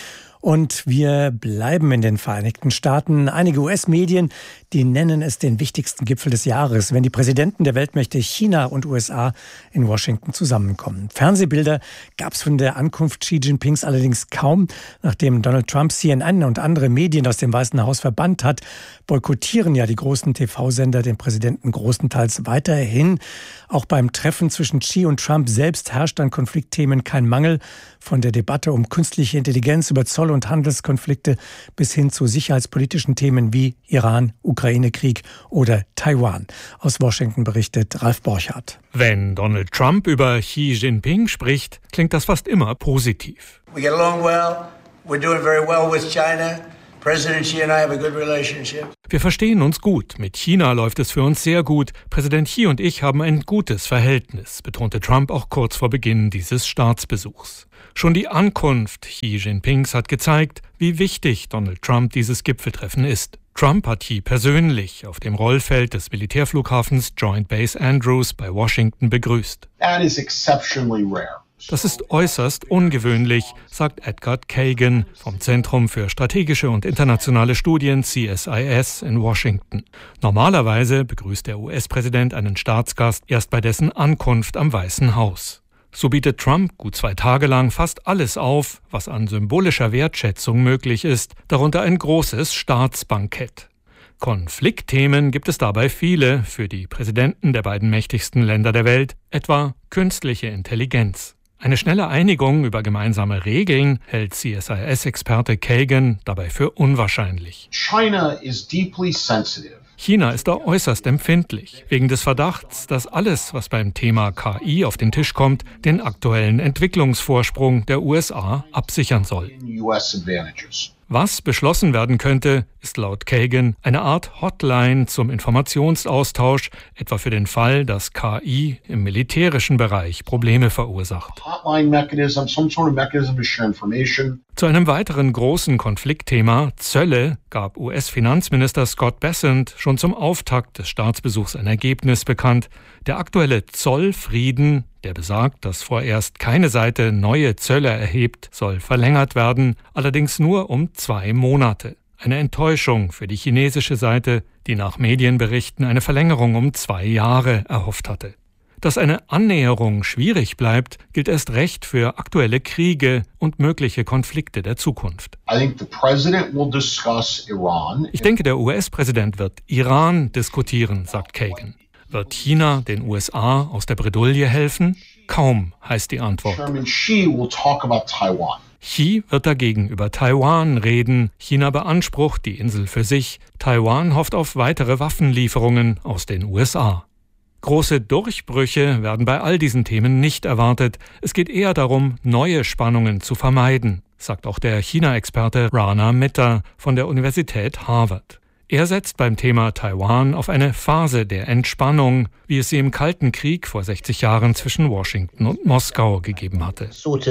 Und wir bleiben in den Vereinigten Staaten. Einige US-Medien, die nennen es den wichtigsten Gipfel des Jahres, wenn die Präsidenten der Weltmächte China und USA in Washington zusammenkommen. Fernsehbilder gab es von der Ankunft Xi Jinpings allerdings kaum. Nachdem Donald Trump CNN und andere Medien aus dem Weißen Haus verbannt hat, boykottieren ja die großen TV-Sender den Präsidenten großenteils weiterhin. Auch beim Treffen zwischen Xi und Trump selbst herrscht an Konfliktthemen kein Mangel. Von der Debatte um künstliche Intelligenz über Zoll- und Handelskonflikte bis hin zu sicherheitspolitischen Themen wie Iran, Ukraine-Krieg oder Taiwan. Aus Washington berichtet Ralf Borchardt. Wenn Donald Trump über Xi Jinping spricht, klingt das fast immer positiv. We get along well. We're doing very well with China. President Xi and I have a good relationship. Wir verstehen uns gut. Mit China läuft es für uns sehr gut. Präsident Xi und ich haben ein gutes Verhältnis, betonte Trump auch kurz vor Beginn dieses Staatsbesuchs. Schon die Ankunft Xi Jinpings hat gezeigt, wie wichtig Donald Trump dieses Gipfeltreffen ist. Trump hat Xi persönlich auf dem Rollfeld des Militärflughafens Joint Base Andrews bei Washington begrüßt. That is exceptionally rare. Das ist äußerst ungewöhnlich, sagt Edgar Kagan vom Zentrum für strategische und internationale Studien CSIS in Washington. Normalerweise begrüßt der US-Präsident einen Staatsgast erst bei dessen Ankunft am Weißen Haus. So bietet Trump gut 2 Tage lang fast alles auf, was an symbolischer Wertschätzung möglich ist, darunter ein großes Staatsbankett. Konfliktthemen gibt es dabei viele für die Präsidenten der beiden mächtigsten Länder der Welt, etwa künstliche Intelligenz. Eine schnelle Einigung über gemeinsame Regeln hält CSIS-Experte Kagan dabei für unwahrscheinlich. China is deeply sensitive. China ist da äußerst empfindlich, wegen des Verdachts, dass alles, was beim Thema KI auf den Tisch kommt, den aktuellen Entwicklungsvorsprung der USA absichern soll. Was beschlossen werden könnte, ist laut Kagan eine Art Hotline zum Informationsaustausch, etwa für den Fall, dass KI im militärischen Bereich Probleme verursacht. Zu einem weiteren großen Konfliktthema, Zölle, gab US-Finanzminister Scott Bessent schon zum Auftakt des Staatsbesuchs ein Ergebnis bekannt. Der aktuelle Zollfrieden, der besagt, dass vorerst keine Seite neue Zölle erhebt, soll verlängert werden, allerdings nur um 2 Monate. Eine Enttäuschung für die chinesische Seite, die nach Medienberichten eine Verlängerung um 2 Jahre erhofft hatte. Dass eine Annäherung schwierig bleibt, gilt erst recht für aktuelle Kriege und mögliche Konflikte der Zukunft. Ich denke, der US-Präsident wird Iran diskutieren, sagt Kagan. Wird China den USA aus der Bredouille helfen? Kaum, heißt die Antwort. Xi wird dagegen über Taiwan reden. China beansprucht die Insel für sich. Taiwan hofft auf weitere Waffenlieferungen aus den USA. Große Durchbrüche werden bei all diesen Themen nicht erwartet. Es geht eher darum, neue Spannungen zu vermeiden, sagt auch der China-Experte Rana Mitter von der Universität Harvard. Er setzt beim Thema Taiwan auf eine Phase der Entspannung, wie es sie im Kalten Krieg vor 60 Jahren zwischen Washington und Moskau gegeben hatte.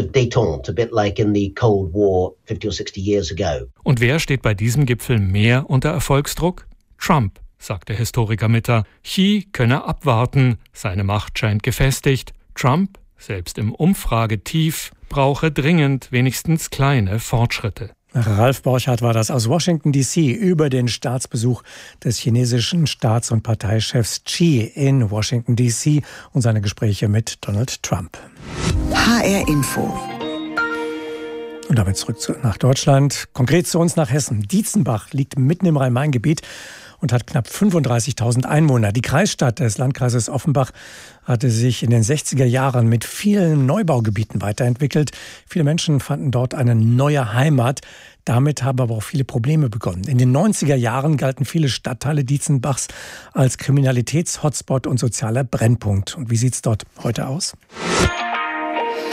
Und wer steht bei diesem Gipfel mehr unter Erfolgsdruck? Trump, sagt der Historiker Mitter. Xi könne abwarten, seine Macht scheint gefestigt. Trump, selbst im Umfragetief, brauche dringend wenigstens kleine Fortschritte. Ralf Borchardt war das aus Washington D.C. über den Staatsbesuch des chinesischen Staats- und Parteichefs Xi in Washington D.C. und seine Gespräche mit Donald Trump. HR Info. Und damit zurück nach Deutschland, konkret zu uns nach Hessen. Dietzenbach liegt mitten im Rhein-Main-Gebiet und hat knapp 35.000 Einwohner. Die Kreisstadt des Landkreises Offenbach hatte sich in den 60er Jahren mit vielen Neubaugebieten weiterentwickelt. Viele Menschen fanden dort eine neue Heimat. Damit haben aber auch viele Probleme begonnen. In den 90er Jahren galten viele Stadtteile Dietzenbachs als Kriminalitäts-Hotspot und sozialer Brennpunkt. Und wie sieht es dort heute aus?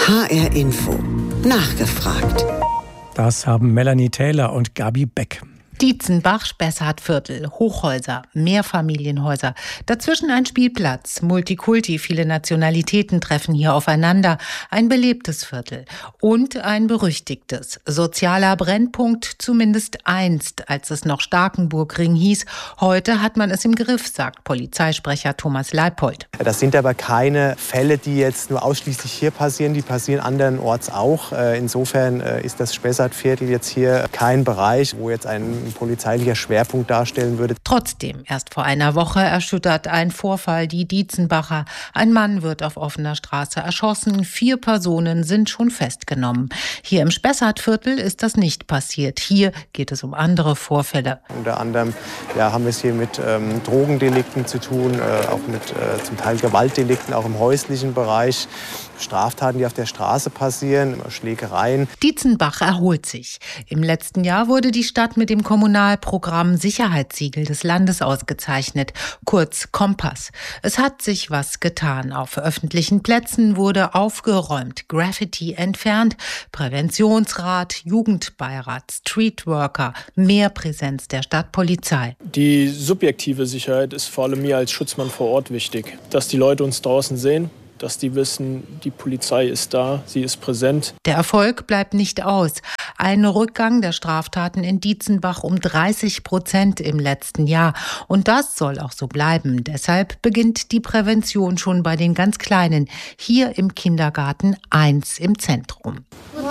HR Info. Nachgefragt. Das haben Melanie Taylor und Gabi Beck. Dietzenbach, Spessartviertel, Hochhäuser, Mehrfamilienhäuser, dazwischen ein Spielplatz, Multikulti, viele Nationalitäten treffen hier aufeinander, ein belebtes Viertel und ein berüchtigtes, sozialer Brennpunkt, zumindest einst, als es noch Starkenburgring hieß. Heute hat man es im Griff, sagt Polizeisprecher Thomas Leipold. Das sind aber keine Fälle, die jetzt nur ausschließlich hier passieren, die passieren andernorts auch. Insofern ist das Spessartviertel jetzt hier kein Bereich, wo jetzt ein polizeilicher Schwerpunkt darstellen würde. Trotzdem, erst vor einer Woche erschüttert ein Vorfall die Dietzenbacher. Ein Mann wird auf offener Straße erschossen, 4 Personen sind schon festgenommen. Hier im Spessartviertel ist das nicht passiert. Hier geht es um andere Vorfälle. Unter anderem haben wir es hier mit Drogendelikten zu tun, auch mit zum Teil Gewaltdelikten, auch im häuslichen Bereich. Straftaten, die auf der Straße passieren, Schlägereien. Dietzenbach erholt sich. Im letzten Jahr wurde die Stadt mit dem Kommunalprogramm Sicherheitssiegel des Landes ausgezeichnet, kurz Kompass. Es hat sich was getan. Auf öffentlichen Plätzen wurde aufgeräumt, Graffiti entfernt, Präventionsrat, Jugendbeirat, Streetworker, mehr Präsenz der Stadtpolizei. Die subjektive Sicherheit ist vor allem mir als Schutzmann vor Ort wichtig, dass die Leute uns draußen sehen, dass die wissen, die Polizei ist da, sie ist präsent. Der Erfolg bleibt nicht aus. Ein Rückgang der Straftaten in Dietzenbach um 30% im letzten Jahr. Und das soll auch so bleiben. Deshalb beginnt die Prävention schon bei den ganz Kleinen. Hier im Kindergarten 1 im Zentrum.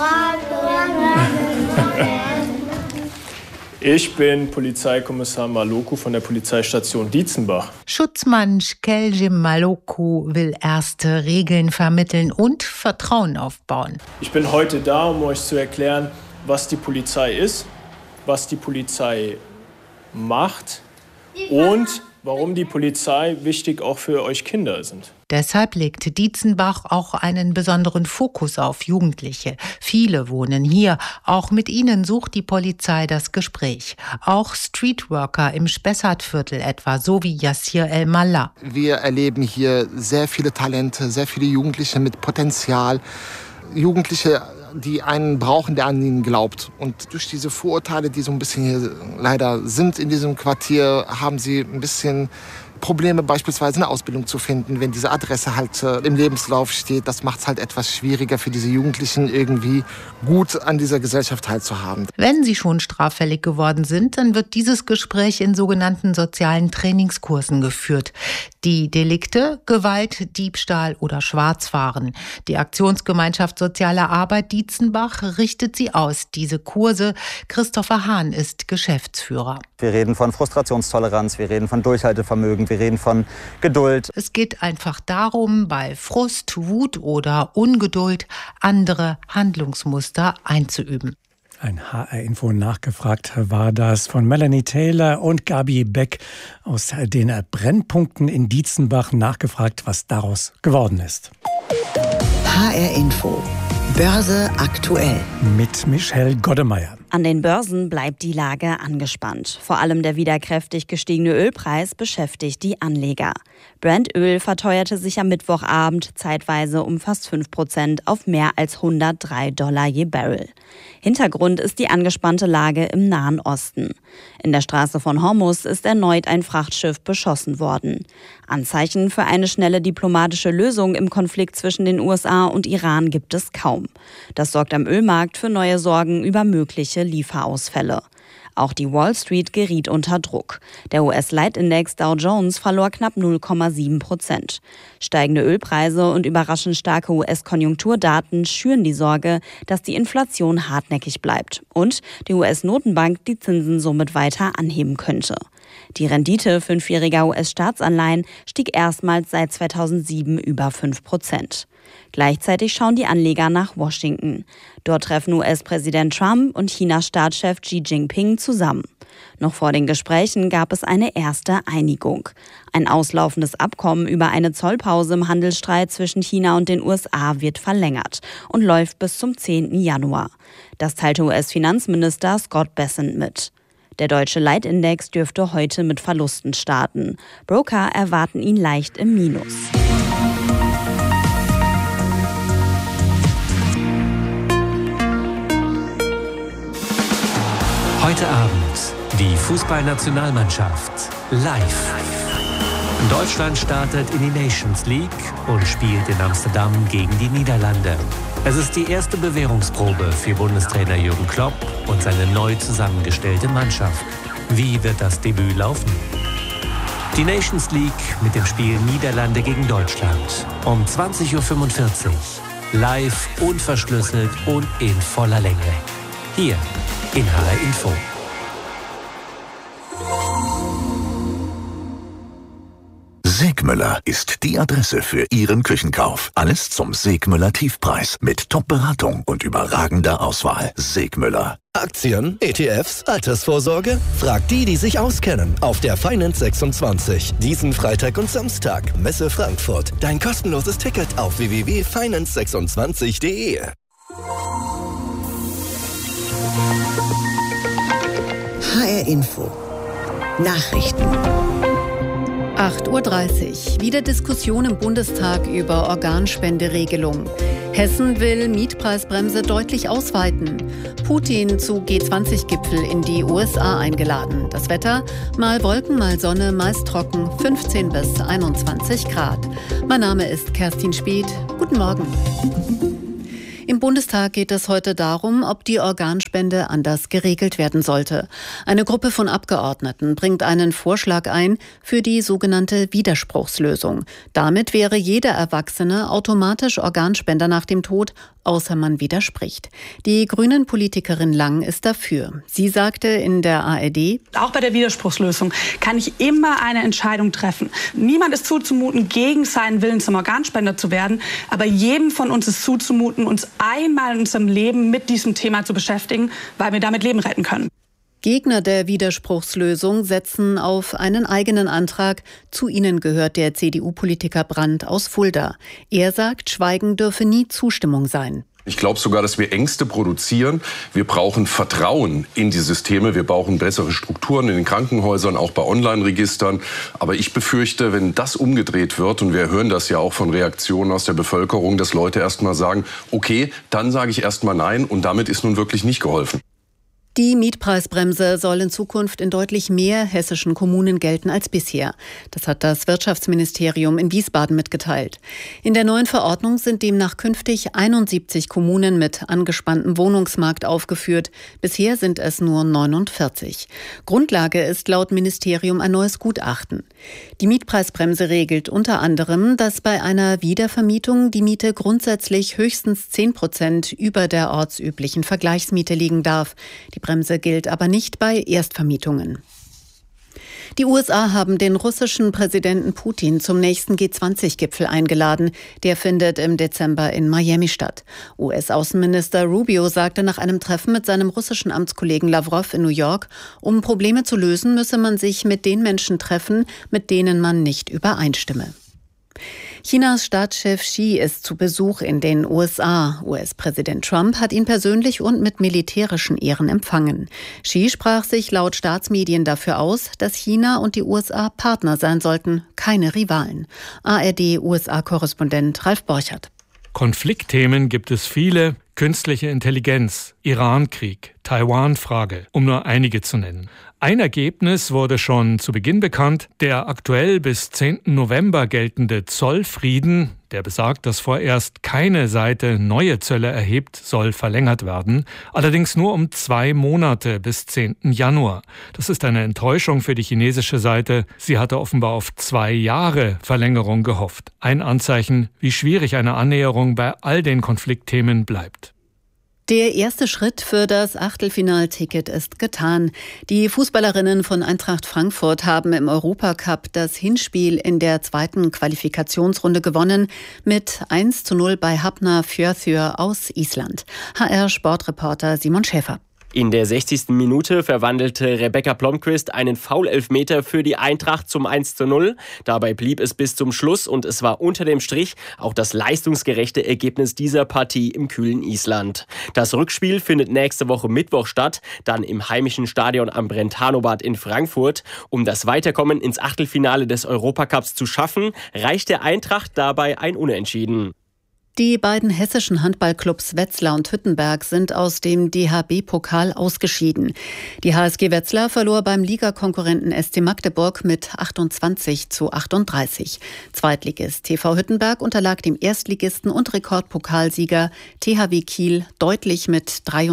Ich bin Polizeikommissar Maloku von der Polizeistation Dietzenbach. Schutzmann Skelje Maloku will erste Regeln vermitteln und Vertrauen aufbauen. Ich bin heute da, um euch zu erklären, was die Polizei ist, was die Polizei macht und warum die Polizei wichtig auch für euch Kinder sind. Deshalb legt Dietzenbach auch einen besonderen Fokus auf Jugendliche. Viele wohnen hier. Auch mit ihnen sucht die Polizei das Gespräch. Auch Streetworker im Spessartviertel etwa, so wie Yassir El-Mallah. Wir erleben hier sehr viele Talente, sehr viele Jugendliche mit Potenzial. Jugendliche, die einen brauchen, der an ihnen glaubt. Und durch diese Vorurteile, die so ein bisschen hier leider sind in diesem Quartier, haben sie ein bisschen Probleme, beispielsweise eine Ausbildung zu finden, wenn diese Adresse halt im Lebenslauf steht. Das macht es halt etwas schwieriger für diese Jugendlichen, irgendwie gut an dieser Gesellschaft teilzuhaben. Wenn sie schon straffällig geworden sind, dann wird dieses Gespräch in sogenannten sozialen Trainingskursen geführt. Die Delikte: Gewalt, Diebstahl oder Schwarzfahren. Die Aktionsgemeinschaft Soziale Arbeit Dietzenbach richtet sie aus, diese Kurse. Christopher Hahn ist Geschäftsführer. Wir reden von Frustrationstoleranz, wir reden von Durchhaltevermögen, wir reden von Geduld. Es geht einfach darum, bei Frust, Wut oder Ungeduld andere Handlungsmuster einzuüben. Ein HR-Info nachgefragt war das von Melanie Taylor und Gabi Beck aus den Brennpunkten in Dietzenbach. Nachgefragt, was daraus geworden ist. HR-Info. Börse aktuell. Mit Michelle Goddemeyer. An den Börsen bleibt die Lage angespannt. Vor allem der wieder kräftig gestiegene Ölpreis beschäftigt die Anleger. Brent-Öl verteuerte sich am Mittwochabend zeitweise um fast 5% auf mehr als $103 je Barrel. Hintergrund ist die angespannte Lage im Nahen Osten. In der Straße von Hormuz ist erneut ein Frachtschiff beschossen worden. Anzeichen für eine schnelle diplomatische Lösung im Konflikt zwischen den USA und Iran gibt es kaum. Das sorgt am Ölmarkt für neue Sorgen über mögliche Lieferausfälle. Auch die Wall Street geriet unter Druck. Der US-Leitindex Dow Jones verlor knapp 0,7%. Steigende Ölpreise und überraschend starke US-Konjunkturdaten schüren die Sorge, dass die Inflation hartnäckig bleibt und die US-Notenbank die Zinsen somit weiter anheben könnte. Die Rendite 5-jähriger US-Staatsanleihen stieg erstmals seit 2007 über 5%. Gleichzeitig schauen die Anleger nach Washington. Dort treffen US-Präsident Trump und Chinas Staatschef Xi Jinping zusammen. Noch vor den Gesprächen gab es eine erste Einigung. Ein auslaufendes Abkommen über eine Zollpause im Handelsstreit zwischen China und den USA wird verlängert und läuft bis zum 10. Januar. Das teilte US-Finanzminister Scott Bessent mit. Der deutsche Leitindex dürfte heute mit Verlusten starten. Broker erwarten ihn leicht im Minus. Heute Abend Die Fußballnationalmannschaft live. Deutschland startet in die Nations League und spielt in Amsterdam gegen die Niederlande. Es ist die erste Bewährungsprobe für Bundestrainer Jürgen Klopp und seine neu zusammengestellte Mannschaft. Wie wird das Debüt laufen? Die Nations League mit dem Spiel Niederlande gegen Deutschland um 20:45 Uhr. Live, unverschlüsselt und in voller Länge. Hier in HR Info. Segmüller ist die Adresse für Ihren Küchenkauf. Alles zum Segmüller Tiefpreis mit Top-Beratung und überragender Auswahl. Segmüller. Aktien, ETFs, Altersvorsorge? Fragt die sich auskennen auf der Finance 26. Diesen Freitag und Samstag, Messe Frankfurt. Dein kostenloses Ticket auf www.finance26.de. HR Info. Nachrichten. 8:30 Uhr. Wieder Diskussion im Bundestag über Organspenderegelung. Hessen will Mietpreisbremse deutlich ausweiten. Putin zu G20-Gipfel in die USA eingeladen. Das Wetter: mal Wolken, mal Sonne, meist trocken, 15 bis 21 Grad. Mein Name ist Kerstin Speth. Guten Morgen. Im Bundestag geht es heute darum, ob die Organspende anders geregelt werden sollte. Eine Gruppe von Abgeordneten bringt einen Vorschlag ein für die sogenannte Widerspruchslösung. Damit wäre jeder Erwachsene automatisch Organspender nach dem Tod, außer man widerspricht. Die Grünen-Politikerin Lang ist dafür. Sie sagte in der ARD: Auch bei der Widerspruchslösung kann ich immer eine Entscheidung treffen. Niemand ist zuzumuten, gegen seinen Willen zum Organspender zu werden, aber jedem von uns ist zuzumuten, uns einmal in unserem Leben mit diesem Thema zu beschäftigen, weil wir damit Leben retten können. Gegner der Widerspruchslösung setzen auf einen eigenen Antrag. Zu ihnen gehört der CDU-Politiker Brandt aus Fulda. Er sagt, Schweigen dürfe nie Zustimmung sein. Ich glaube sogar, dass wir Ängste produzieren. Wir brauchen Vertrauen in die Systeme. Wir brauchen bessere Strukturen in den Krankenhäusern, auch bei Online-Registern. Aber ich befürchte, wenn das umgedreht wird, und wir hören das ja auch von Reaktionen aus der Bevölkerung, dass Leute erst mal sagen, okay, dann sage ich erst mal nein, und damit ist nun wirklich nicht geholfen. Die Mietpreisbremse soll in Zukunft in deutlich mehr hessischen Kommunen gelten als bisher. Das hat das Wirtschaftsministerium in Wiesbaden mitgeteilt. In der neuen Verordnung sind demnach künftig 71 Kommunen mit angespanntem Wohnungsmarkt aufgeführt. Bisher sind es nur 49. Grundlage ist laut Ministerium ein neues Gutachten. Die Mietpreisbremse regelt unter anderem, dass bei einer Wiedervermietung die Miete grundsätzlich höchstens 10% über der ortsüblichen Vergleichsmiete liegen darf. Die Bremse gilt aber nicht bei Erstvermietungen. Die USA haben den russischen Präsidenten Putin zum nächsten G20-Gipfel eingeladen. Der findet im Dezember in Miami statt. US-Außenminister Rubio sagte nach einem Treffen mit seinem russischen Amtskollegen Lavrov in New York, um Probleme zu lösen, müsse man sich mit den Menschen treffen, mit denen man nicht übereinstimme. Chinas Staatschef Xi ist zu Besuch in den USA. US-Präsident Trump hat ihn persönlich und mit militärischen Ehren empfangen. Xi sprach sich laut Staatsmedien dafür aus, dass China und die USA Partner sein sollten, keine Rivalen. ARD-USA-Korrespondent Ralf Borchert. Konfliktthemen gibt es viele. Künstliche Intelligenz, Iran-Krieg, Taiwan-Frage, um nur einige zu nennen. Ein Ergebnis wurde schon zu Beginn bekannt. Der aktuell bis 10. November geltende Zollfrieden, der besagt, dass vorerst keine Seite neue Zölle erhebt, soll verlängert werden. Allerdings nur um 2 Monate bis 10. Januar. Das ist eine Enttäuschung für die chinesische Seite. Sie hatte offenbar auf 2 Jahre Verlängerung gehofft. Ein Anzeichen, wie schwierig eine Annäherung bei all den Konfliktthemen bleibt. Der erste Schritt für das Achtelfinalticket ist getan. Die Fußballerinnen von Eintracht Frankfurt haben im Europacup das Hinspiel in der 2. Qualifikationsrunde gewonnen mit 1:0 bei Hafnarfjörður aus Island. HR-Sportreporter Simon Schäfer. In der 60. Minute verwandelte Rebecca Blomqvist einen Foul-Elfmeter für die Eintracht zum 1:0. Dabei blieb es bis zum Schluss und es war unter dem Strich auch das leistungsgerechte Ergebnis dieser Partie im kühlen Island. Das Rückspiel findet nächste Woche Mittwoch statt, dann im heimischen Stadion am Brentano-Bad in Frankfurt. Um das Weiterkommen ins Achtelfinale des Europacups zu schaffen, reicht der Eintracht dabei ein Unentschieden. Die beiden hessischen Handballclubs Wetzlar und Hüttenberg sind aus dem DHB-Pokal ausgeschieden. Die HSG Wetzlar verlor beim Ligakonkurrenten SC Magdeburg mit 28:38. Zweitligist TV Hüttenberg unterlag dem Erstligisten und Rekordpokalsieger THW Kiel deutlich mit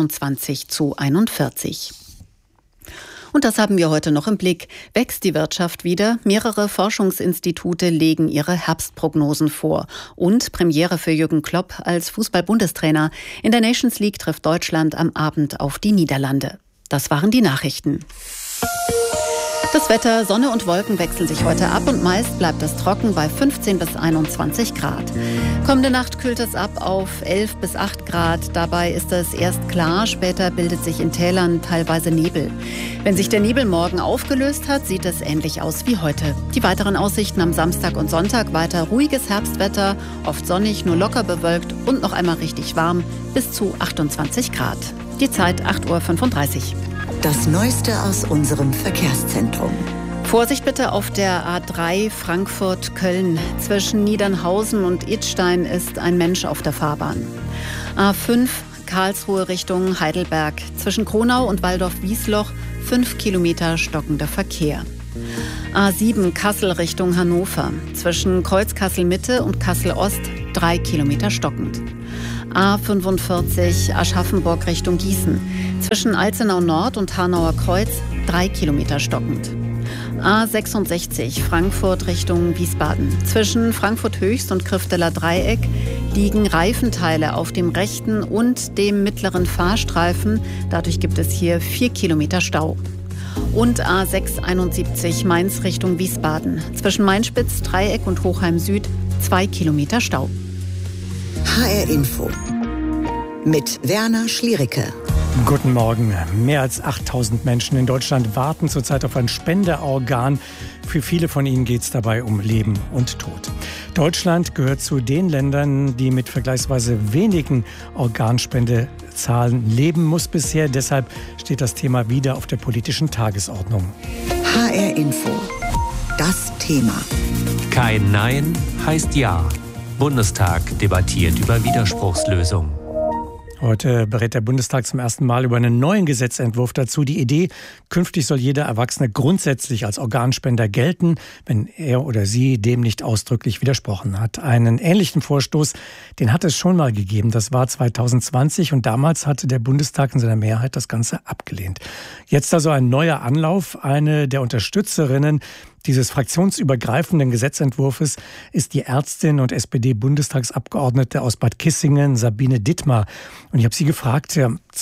23:41. Und das haben wir heute noch im Blick. Wächst die Wirtschaft wieder? Mehrere Forschungsinstitute legen ihre Herbstprognosen vor. Und Premiere für Jürgen Klopp als Fußball-Bundestrainer. In der Nations League trifft Deutschland am Abend auf die Niederlande. Das waren die Nachrichten. Das Wetter, Sonne und Wolken wechseln sich heute ab und meist bleibt es trocken bei 15 bis 21 Grad. Kommende Nacht kühlt es ab auf 11 bis 8 Grad. Dabei ist es erst klar, später bildet sich in Tälern teilweise Nebel. Wenn sich der Nebel morgen aufgelöst hat, sieht es ähnlich aus wie heute. Die weiteren Aussichten am Samstag und Sonntag: weiter ruhiges Herbstwetter, oft sonnig, nur locker bewölkt und noch einmal richtig warm, bis zu 28 Grad. Die Zeit 8:35 Uhr. Das Neueste aus unserem Verkehrszentrum. Vorsicht bitte auf der A3 Frankfurt-Köln. Zwischen Niedernhausen und Idstein ist ein Mensch auf der Fahrbahn. A5 Karlsruhe Richtung Heidelberg. Zwischen Kronau und Waldorf-Wiesloch 5 Kilometer stockender Verkehr. A7 Kassel Richtung Hannover. Zwischen Kreuz-Kassel-Mitte und Kassel-Ost 3 Kilometer stockend. A45 Aschaffenburg Richtung Gießen. Zwischen Alzenau Nord und Hanauer Kreuz 3 Kilometer stockend. A66 Frankfurt Richtung Wiesbaden. Zwischen Frankfurt Höchst und Krifteler Dreieck liegen Reifenteile auf dem rechten und dem mittleren Fahrstreifen. Dadurch gibt es hier 4 Kilometer Stau. Und A671 Mainz Richtung Wiesbaden. Zwischen Mainspitz, Dreieck und Hochheim Süd 2 Kilometer Stau. HR Info mit Werner Schliericke. Guten Morgen. Mehr als 8000 Menschen in Deutschland warten zurzeit auf ein Spenderorgan. Für viele von ihnen geht es dabei um Leben und Tod. Deutschland gehört zu den Ländern, die mit vergleichsweise wenigen Organspendezahlen leben muss bisher. Deshalb steht das Thema wieder auf der politischen Tagesordnung. HR Info. Das Thema. Kein Nein heißt Ja. Bundestag debattiert über Widerspruchslösung. Heute berät der Bundestag zum ersten Mal über einen neuen Gesetzentwurf dazu. Die Idee: künftig soll jeder Erwachsene grundsätzlich als Organspender gelten, wenn er oder sie dem nicht ausdrücklich widersprochen hat. Einen ähnlichen Vorstoß, den hat es schon mal gegeben. Das war 2020 und damals hatte der Bundestag in seiner Mehrheit das Ganze abgelehnt. Jetzt also ein neuer Anlauf. Eine der Unterstützerinnen dieses fraktionsübergreifenden Gesetzentwurfs ist die Ärztin und SPD-Bundestagsabgeordnete aus Bad Kissingen, Sabine Dittmar. Und ich habe sie gefragt,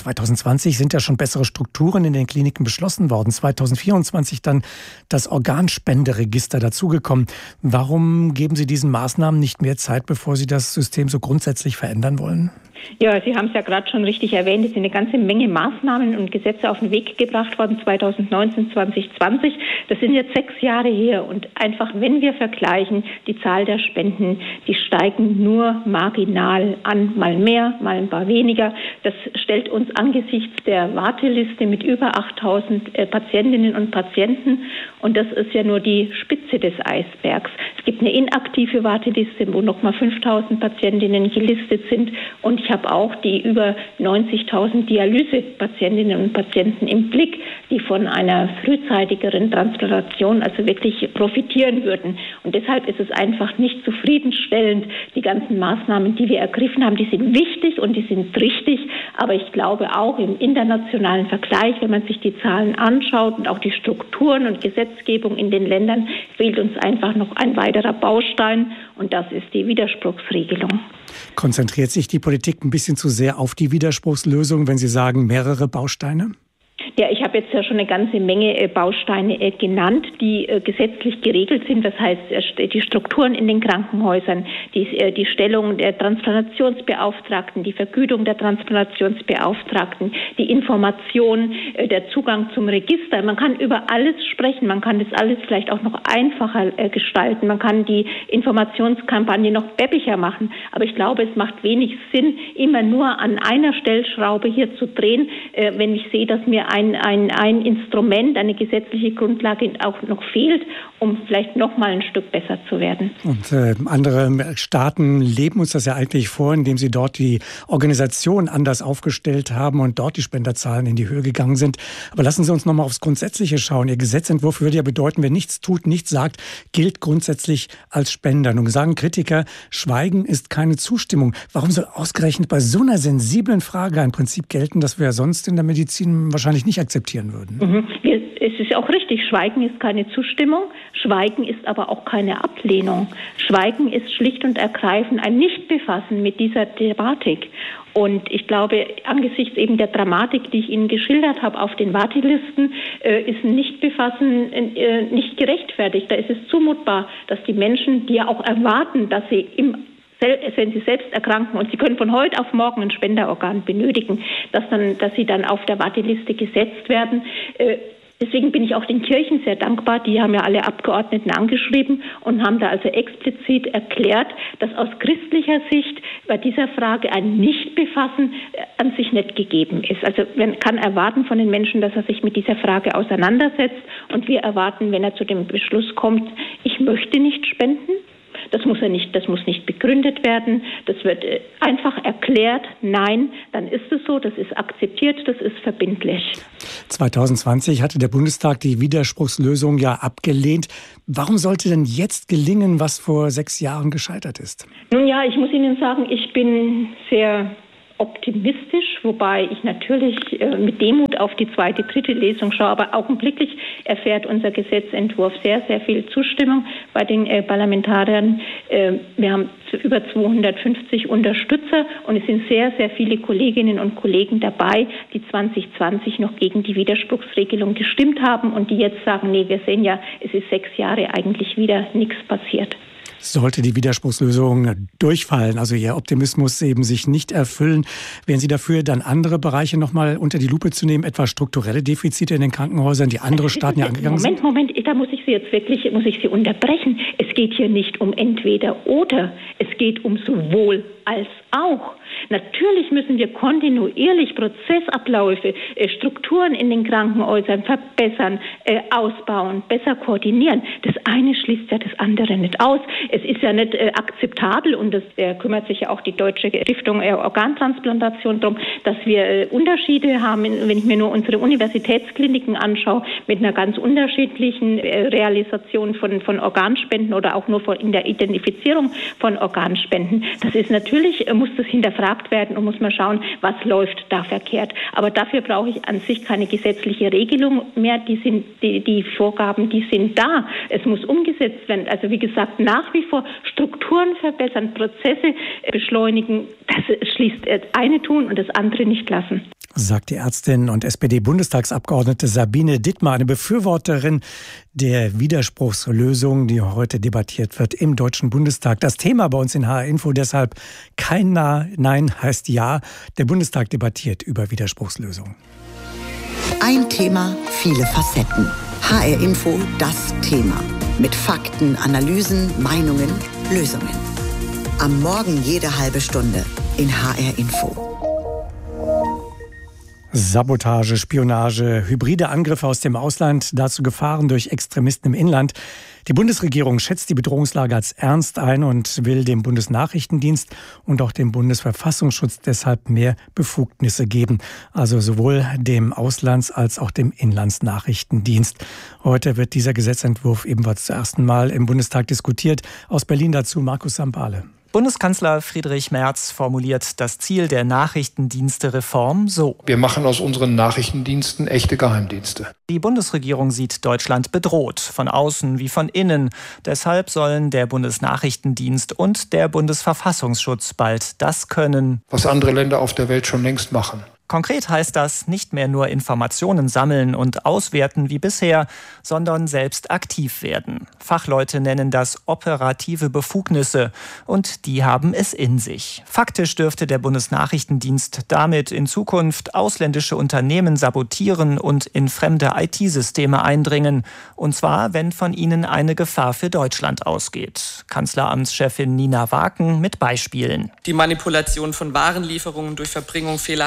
2020 sind ja schon bessere Strukturen in den Kliniken beschlossen worden, 2024 dann das Organspenderegister dazugekommen. Warum geben Sie diesen Maßnahmen nicht mehr Zeit, bevor Sie das System so grundsätzlich verändern wollen? Ja, Sie haben es ja gerade schon richtig erwähnt. Es sind eine ganze Menge Maßnahmen und Gesetze auf den Weg gebracht worden, 2019, 2020. Das sind jetzt 6 Jahre her. Und einfach, wenn wir vergleichen, die Zahl der Spenden, die steigen nur marginal an. Mal mehr, mal ein paar weniger. Das stellt uns angesichts der Warteliste mit über 8000 Patientinnen und Patienten. Und das ist ja nur die Spitze des Eisbergs. Es gibt eine inaktive Warteliste, wo nochmal 5000 Patientinnen gelistet sind. Und ich habe auch die über 90.000 Dialysepatientinnen und Patienten im Blick, die von einer frühzeitigeren Transplantation also wirklich profitieren würden. Und deshalb ist es einfach nicht zufriedenstellend. Die ganzen Maßnahmen, die wir ergriffen haben, die sind wichtig und die sind richtig. Aber ich glaube auch im internationalen Vergleich, wenn man sich die Zahlen anschaut und auch die Strukturen und Gesetzgebung in den Ländern, fehlt uns einfach noch ein weiterer Baustein. Und das ist die Widerspruchsregelung. Konzentriert sich die Politik ein bisschen zu sehr auf die Widerspruchslösung, wenn Sie sagen, mehrere Bausteine? Ja, ich habe jetzt ja schon eine ganze Menge Bausteine genannt, die gesetzlich geregelt sind. Das heißt, die Strukturen in den Krankenhäusern, die Stellung der Transplantationsbeauftragten, die Vergütung der Transplantationsbeauftragten, die Information, der Zugang zum Register. Man kann über alles sprechen. Man kann das alles vielleicht auch noch einfacher gestalten. Man kann die Informationskampagne noch peppiger machen. Aber ich glaube, es macht wenig Sinn, immer nur an einer Stellschraube hier zu drehen, wenn ich sehe, dass mir ein ein Instrument, eine gesetzliche Grundlage auch noch fehlt, um vielleicht noch mal ein Stück besser zu werden. Und andere Staaten leben uns das ja eigentlich vor, indem sie dort die Organisation anders aufgestellt haben und dort die Spenderzahlen in die Höhe gegangen sind. Aber lassen Sie uns noch mal aufs Grundsätzliche schauen. Ihr Gesetzentwurf würde ja bedeuten, wer nichts tut, nichts sagt, gilt grundsätzlich als Spender. Nun sagen Kritiker, Schweigen ist keine Zustimmung. Warum soll ausgerechnet bei so einer sensiblen Frage ein Prinzip gelten, das wir sonst in der Medizin wahrscheinlich nicht akzeptieren würden? Es ist auch richtig, Schweigen ist keine Zustimmung, Schweigen ist aber auch keine Ablehnung. Schweigen ist schlicht und ergreifend ein Nichtbefassen mit dieser Thematik. Und ich glaube, angesichts eben der Dramatik, die ich Ihnen geschildert habe auf den Wartelisten, ist ein Nichtbefassen nicht gerechtfertigt. Da ist es zumutbar, dass die Menschen, die ja auch erwarten, dass sie wenn sie selbst erkranken und sie können von heute auf morgen ein Spenderorgan benötigen, dass sie dann auf der Warteliste gesetzt werden. Deswegen bin ich auch den Kirchen sehr dankbar. Die haben ja alle Abgeordneten angeschrieben und haben da also explizit erklärt, dass aus christlicher Sicht bei dieser Frage ein Nichtbefassen an sich nicht gegeben ist. Also man kann erwarten von den Menschen, dass er sich mit dieser Frage auseinandersetzt. Und wir erwarten, wenn er zu dem Beschluss kommt, ich möchte nicht spenden. Das muss nicht begründet werden. Das wird einfach erklärt. Nein, dann ist es so, das ist akzeptiert, das ist verbindlich. 2020 hatte der Bundestag die Widerspruchslösung ja abgelehnt. Warum sollte denn jetzt gelingen, was vor 6 Jahren gescheitert ist? Nun ja, ich muss Ihnen sagen, ich bin sehr optimistisch, wobei ich natürlich mit Demut auf die 2., 3. Lesung schaue, aber augenblicklich erfährt unser Gesetzentwurf sehr, sehr viel Zustimmung bei den Parlamentariern. Wir haben über 250 Unterstützer und es sind sehr, sehr viele Kolleginnen und Kollegen dabei, die 2020 noch gegen die Widerspruchsregelung gestimmt haben und die jetzt sagen, nee, wir sehen ja, es ist 6 Jahre eigentlich wieder nichts passiert. Sollte die Widerspruchslösung durchfallen, also Ihr Optimismus eben sich nicht erfüllen, wären Sie dafür, dann andere Bereiche noch mal unter die Lupe zu nehmen, etwa strukturelle Defizite in den Krankenhäusern, die andere Staaten ja angegangen sind? Moment, da muss ich Sie unterbrechen. Es geht hier nicht um entweder oder, es geht um sowohl als auch. Natürlich müssen wir kontinuierlich Prozessabläufe, Strukturen in den Krankenhäusern verbessern, ausbauen, besser koordinieren. Das eine schließt ja das andere nicht aus. Es ist ja nicht akzeptabel und das kümmert sich ja auch die Deutsche Stiftung Organtransplantation darum, dass wir Unterschiede haben, wenn ich mir nur unsere Universitätskliniken anschaue, mit einer ganz unterschiedlichen Realisation von Organspenden oder auch nur in der Identifizierung von Organspenden. Das ist natürlich, muss das hinterfragt werden und muss man schauen, was läuft da verkehrt. Aber dafür brauche ich an sich keine gesetzliche Regelung mehr. Die Vorgaben, die sind da. Es muss umgesetzt werden. Also wie gesagt, nach wie vor Strukturen verbessern, Prozesse beschleunigen. Das schließt das eine tun und das andere nicht lassen. Sagt die Ärztin und SPD-Bundestagsabgeordnete Sabine Dittmar, eine Befürworterin der Widerspruchslösung, die heute debattiert wird im Deutschen Bundestag. Das Thema bei uns in HR Info deshalb kein Nein heißt Ja. Der Bundestag debattiert über Widerspruchslösungen. Ein Thema, viele Facetten. HR Info, das Thema. Mit Fakten, Analysen, Meinungen, Lösungen. Am Morgen jede halbe Stunde in HR Info. Sabotage, Spionage, hybride Angriffe aus dem Ausland, dazu Gefahren durch Extremisten im Inland. Die Bundesregierung schätzt die Bedrohungslage als ernst ein und will dem Bundesnachrichtendienst und auch dem Bundesverfassungsschutz deshalb mehr Befugnisse geben. Also sowohl dem Auslands- als auch dem Inlandsnachrichtendienst. Heute wird dieser Gesetzentwurf ebenfalls zum ersten Mal im Bundestag diskutiert. Aus Berlin dazu Markus Sambale. Bundeskanzler Friedrich Merz formuliert das Ziel der Nachrichtendienste-Reform so: Wir machen aus unseren Nachrichtendiensten echte Geheimdienste. Die Bundesregierung sieht Deutschland bedroht, von außen wie von innen. Deshalb sollen der Bundesnachrichtendienst und der Bundesverfassungsschutz bald das können, was andere Länder auf der Welt schon längst machen. Konkret heißt das, nicht mehr nur Informationen sammeln und auswerten wie bisher, sondern selbst aktiv werden. Fachleute nennen das operative Befugnisse und die haben es in sich. Faktisch dürfte der Bundesnachrichtendienst damit in Zukunft ausländische Unternehmen sabotieren und in fremde IT-Systeme eindringen. Und zwar, wenn von ihnen eine Gefahr für Deutschland ausgeht. Kanzleramtschefin Nina Waken mit Beispielen. Die Manipulation von Warenlieferungen durch Verbringung fehlerhafter Baudaten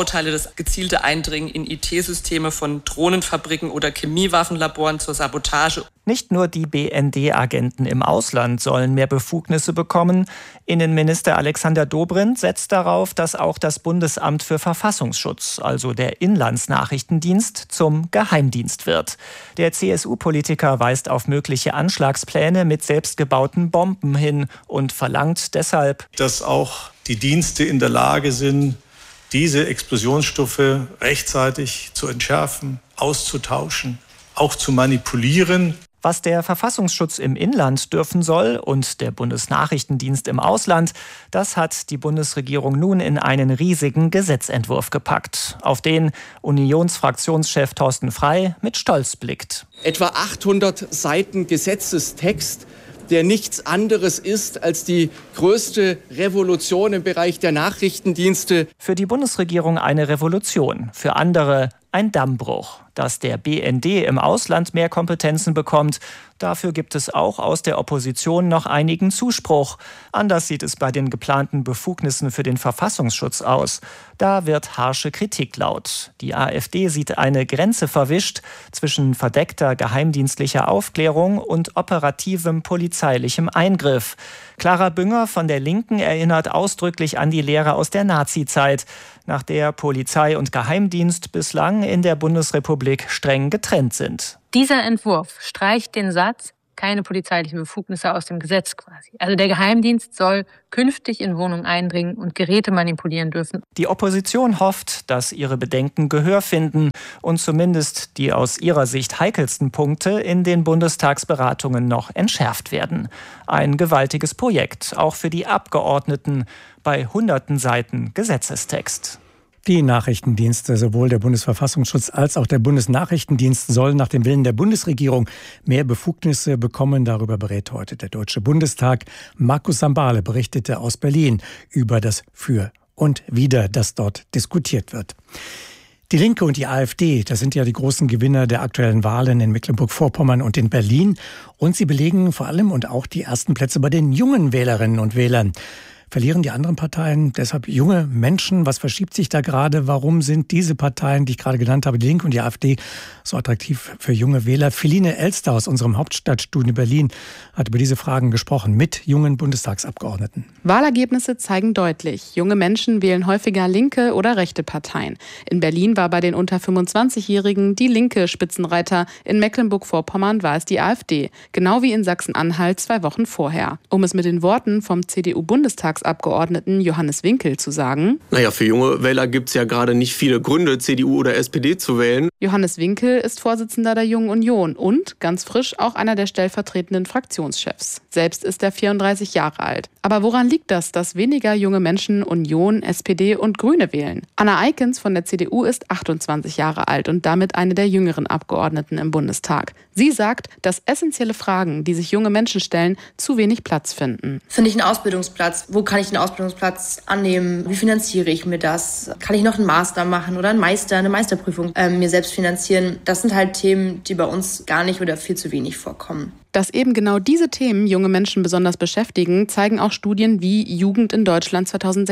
Bauteile, das gezielte Eindringen in IT-Systeme von Drohnenfabriken oder Chemiewaffenlaboren zur Sabotage. Nicht nur die BND-Agenten im Ausland sollen mehr Befugnisse bekommen. Innenminister Alexander Dobrindt setzt darauf, dass auch das Bundesamt für Verfassungsschutz, also der Inlandsnachrichtendienst, zum Geheimdienst wird. Der CSU-Politiker weist auf mögliche Anschlagspläne mit selbstgebauten Bomben hin und verlangt deshalb, dass auch die Dienste in der Lage sind, diese Explosionsstoffe rechtzeitig zu entschärfen, auszutauschen, auch zu manipulieren. Was der Verfassungsschutz im Inland dürfen soll und der Bundesnachrichtendienst im Ausland, das hat die Bundesregierung nun in einen riesigen Gesetzentwurf gepackt, auf den Unionsfraktionschef Thorsten Frey mit Stolz blickt. Etwa 800 Seiten Gesetzestext, der nichts anderes ist als die größte Revolution im Bereich der Nachrichtendienste. Für die Bundesregierung eine Revolution, für andere ein Dammbruch. Dass der BND im Ausland mehr Kompetenzen bekommt, dafür gibt es auch aus der Opposition noch einigen Zuspruch. Anders sieht es bei den geplanten Befugnissen für den Verfassungsschutz aus. Da wird harsche Kritik laut. Die AfD sieht eine Grenze verwischt zwischen verdeckter geheimdienstlicher Aufklärung und operativem polizeilichem Eingriff. Clara Bünger von der Linken erinnert ausdrücklich an die Lehre aus der Nazizeit, nach der Polizei und Geheimdienst bislang in der Bundesrepublik streng getrennt sind. Dieser Entwurf streicht den Satz, keine polizeilichen Befugnisse aus dem Gesetz quasi. Also der Geheimdienst soll künftig in Wohnungen eindringen und Geräte manipulieren dürfen. Die Opposition hofft, dass ihre Bedenken Gehör finden und zumindest die aus ihrer Sicht heikelsten Punkte in den Bundestagsberatungen noch entschärft werden. Ein gewaltiges Projekt, auch für die Abgeordneten, bei hunderten Seiten Gesetzestext. Die Nachrichtendienste, sowohl der Bundesverfassungsschutz als auch der Bundesnachrichtendienst, sollen nach dem Willen der Bundesregierung mehr Befugnisse bekommen. Darüber berät heute der Deutsche Bundestag. Markus Sambale berichtete aus Berlin über das Für und Wider, das dort diskutiert wird. Die Linke und die AfD, das sind ja die großen Gewinner der aktuellen Wahlen in Mecklenburg-Vorpommern und in Berlin. Und sie belegen vor allem und auch die ersten Plätze bei den jungen Wählerinnen und Wählern. Verlieren die anderen Parteien deshalb junge Menschen? Was verschiebt sich da gerade? Warum sind diese Parteien, die ich gerade genannt habe, die Linke und die AfD, so attraktiv für junge Wähler? Feline Elster aus unserem Hauptstadtstudio Berlin hat über diese Fragen gesprochen mit jungen Bundestagsabgeordneten. Wahlergebnisse zeigen deutlich, junge Menschen wählen häufiger linke oder rechte Parteien. In Berlin war bei den unter 25-Jährigen die Linke Spitzenreiter. In Mecklenburg-Vorpommern war es die AfD. Genau wie in Sachsen-Anhalt 2 Wochen vorher. Um es mit den Worten vom CDU-Bundestagsabgeordneten Johannes Winkel zu sagen: Naja, für junge Wähler gibt es ja gerade nicht viele Gründe, CDU oder SPD zu wählen. Johannes Winkel ist Vorsitzender der Jungen Union und, ganz frisch, auch einer der stellvertretenden Fraktionschefs. Selbst ist er 34 Jahre alt. Aber woran liegt das, dass weniger junge Menschen Union, SPD und Grüne wählen? Anna Eikens von der CDU ist 28 Jahre alt und damit eine der jüngeren Abgeordneten im Bundestag. Sie sagt, dass essentielle Fragen, die sich junge Menschen stellen, zu wenig Platz finden. Finde ich einen Ausbildungsplatz? Wo kann ich einen Ausbildungsplatz annehmen? Wie finanziere ich mir das? Kann ich noch einen Master machen oder eine Meisterprüfung mir selbst finanzieren? Das sind halt Themen, die bei uns gar nicht oder viel zu wenig vorkommen. Dass eben genau diese Themen junge Menschen besonders beschäftigen, zeigen auch Studien wie Jugend in Deutschland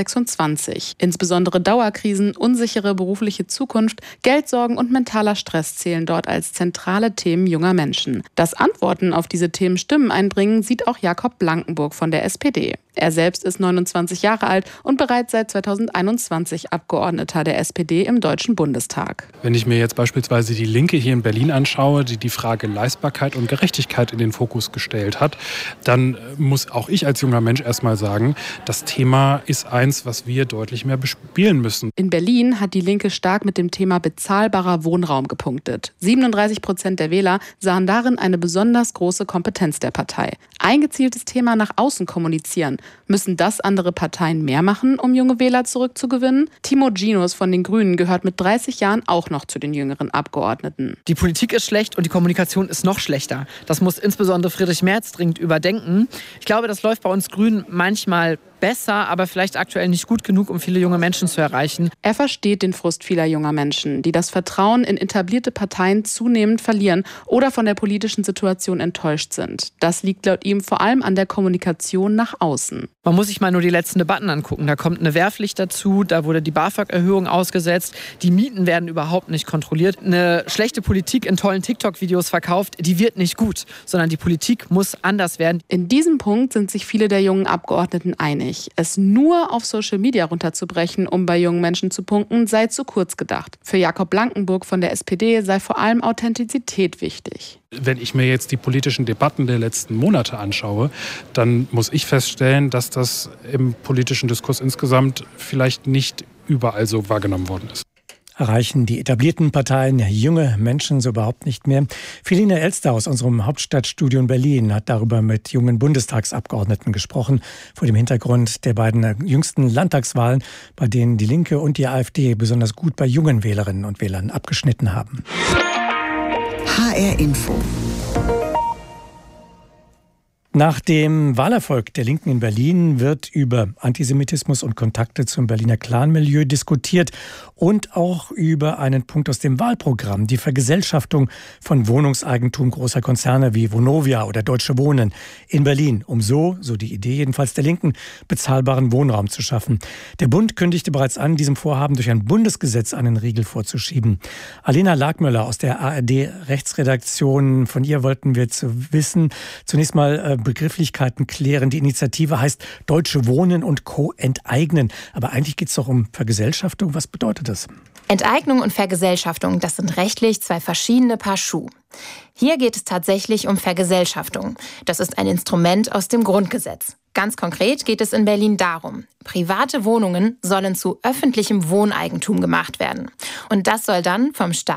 2026. Insbesondere Dauerkrisen, unsichere berufliche Zukunft, Geldsorgen und mentaler Stress zählen dort als zentrale Themen junger Menschen. Dass Antworten auf diese Themen Stimmen einbringen, sieht auch Jakob Blankenburg von der SPD. Er selbst ist 29 Jahre alt und bereits seit 2021 Abgeordneter der SPD im Deutschen Bundestag. Wenn ich mir jetzt beispielsweise die Linke hier in Berlin anschaue, die die Frage Leistbarkeit und Gerechtigkeit in den Fokus gestellt hat, dann muss auch ich als junger Mensch erstmal sagen, das Thema ist eins, was wir deutlich mehr bespielen müssen. In Berlin hat die Linke stark mit dem Thema bezahlbarer Wohnraum gepunktet. 37% der Wähler sahen darin eine besonders große Kompetenz der Partei. Ein gezieltes Thema nach außen kommunizieren. Müssen das andere Parteien mehr machen, um junge Wähler zurückzugewinnen? Timo Ginos von den Grünen gehört mit 30 Jahren auch noch zu den jüngeren Abgeordneten. Die Politik ist schlecht und die Kommunikation ist noch schlechter. Das muss insbesondere Friedrich Merz dringend überdenken. Ich glaube, das läuft bei uns Grünen manchmal besser, aber vielleicht aktuell nicht gut genug, um viele junge Menschen zu erreichen. Er versteht den Frust vieler junger Menschen, die das Vertrauen in etablierte Parteien zunehmend verlieren oder von der politischen Situation enttäuscht sind. Das liegt laut ihm vor allem an der Kommunikation nach außen. Man muss sich mal nur die letzten Debatten angucken. Da kommt eine Wehrpflicht dazu, da wurde die BAföG-Erhöhung ausgesetzt, die Mieten werden überhaupt nicht kontrolliert. Eine schlechte Politik in tollen TikTok-Videos verkauft, die wird nicht gut, sondern die Politik muss anders werden. In diesem Punkt sind sich viele der jungen Abgeordneten einig. Es nur auf Social Media runterzubrechen, um bei jungen Menschen zu punkten, sei zu kurz gedacht. Für Jakob Blankenburg von der SPD sei vor allem Authentizität wichtig. Wenn ich mir jetzt die politischen Debatten der letzten Monate anschaue, dann muss ich feststellen, dass das im politischen Diskurs insgesamt vielleicht nicht überall so wahrgenommen worden ist. Erreichen die etablierten Parteien junge Menschen so überhaupt nicht mehr? Philine Elster aus unserem Hauptstadtstudio in Berlin hat darüber mit jungen Bundestagsabgeordneten gesprochen, vor dem Hintergrund der beiden jüngsten Landtagswahlen, bei denen die Linke und die AfD besonders gut bei jungen Wählerinnen und Wählern abgeschnitten haben. HR Info. Nach dem Wahlerfolg der Linken in Berlin wird über Antisemitismus und Kontakte zum Berliner Clanmilieu diskutiert und auch über einen Punkt aus dem Wahlprogramm, die Vergesellschaftung von Wohnungseigentum großer Konzerne wie Vonovia oder Deutsche Wohnen in Berlin, um so die Idee jedenfalls der Linken, bezahlbaren Wohnraum zu schaffen. Der Bund kündigte bereits an, diesem Vorhaben durch ein Bundesgesetz einen Riegel vorzuschieben. Alena Lagmöller aus der ARD-Rechtsredaktion, von ihr wollten wir wissen, zunächst mal Begrifflichkeiten klären. Die Initiative heißt Deutsche Wohnen und Co. enteignen. Aber eigentlich geht es doch um Vergesellschaftung. Was bedeutet das? Enteignung und Vergesellschaftung, das sind rechtlich zwei verschiedene Paar Schuh. Hier geht es tatsächlich um Vergesellschaftung. Das ist ein Instrument aus dem Grundgesetz. Ganz konkret geht es in Berlin darum, private Wohnungen sollen zu öffentlichem Wohneigentum gemacht werden. Und das soll dann vom Staat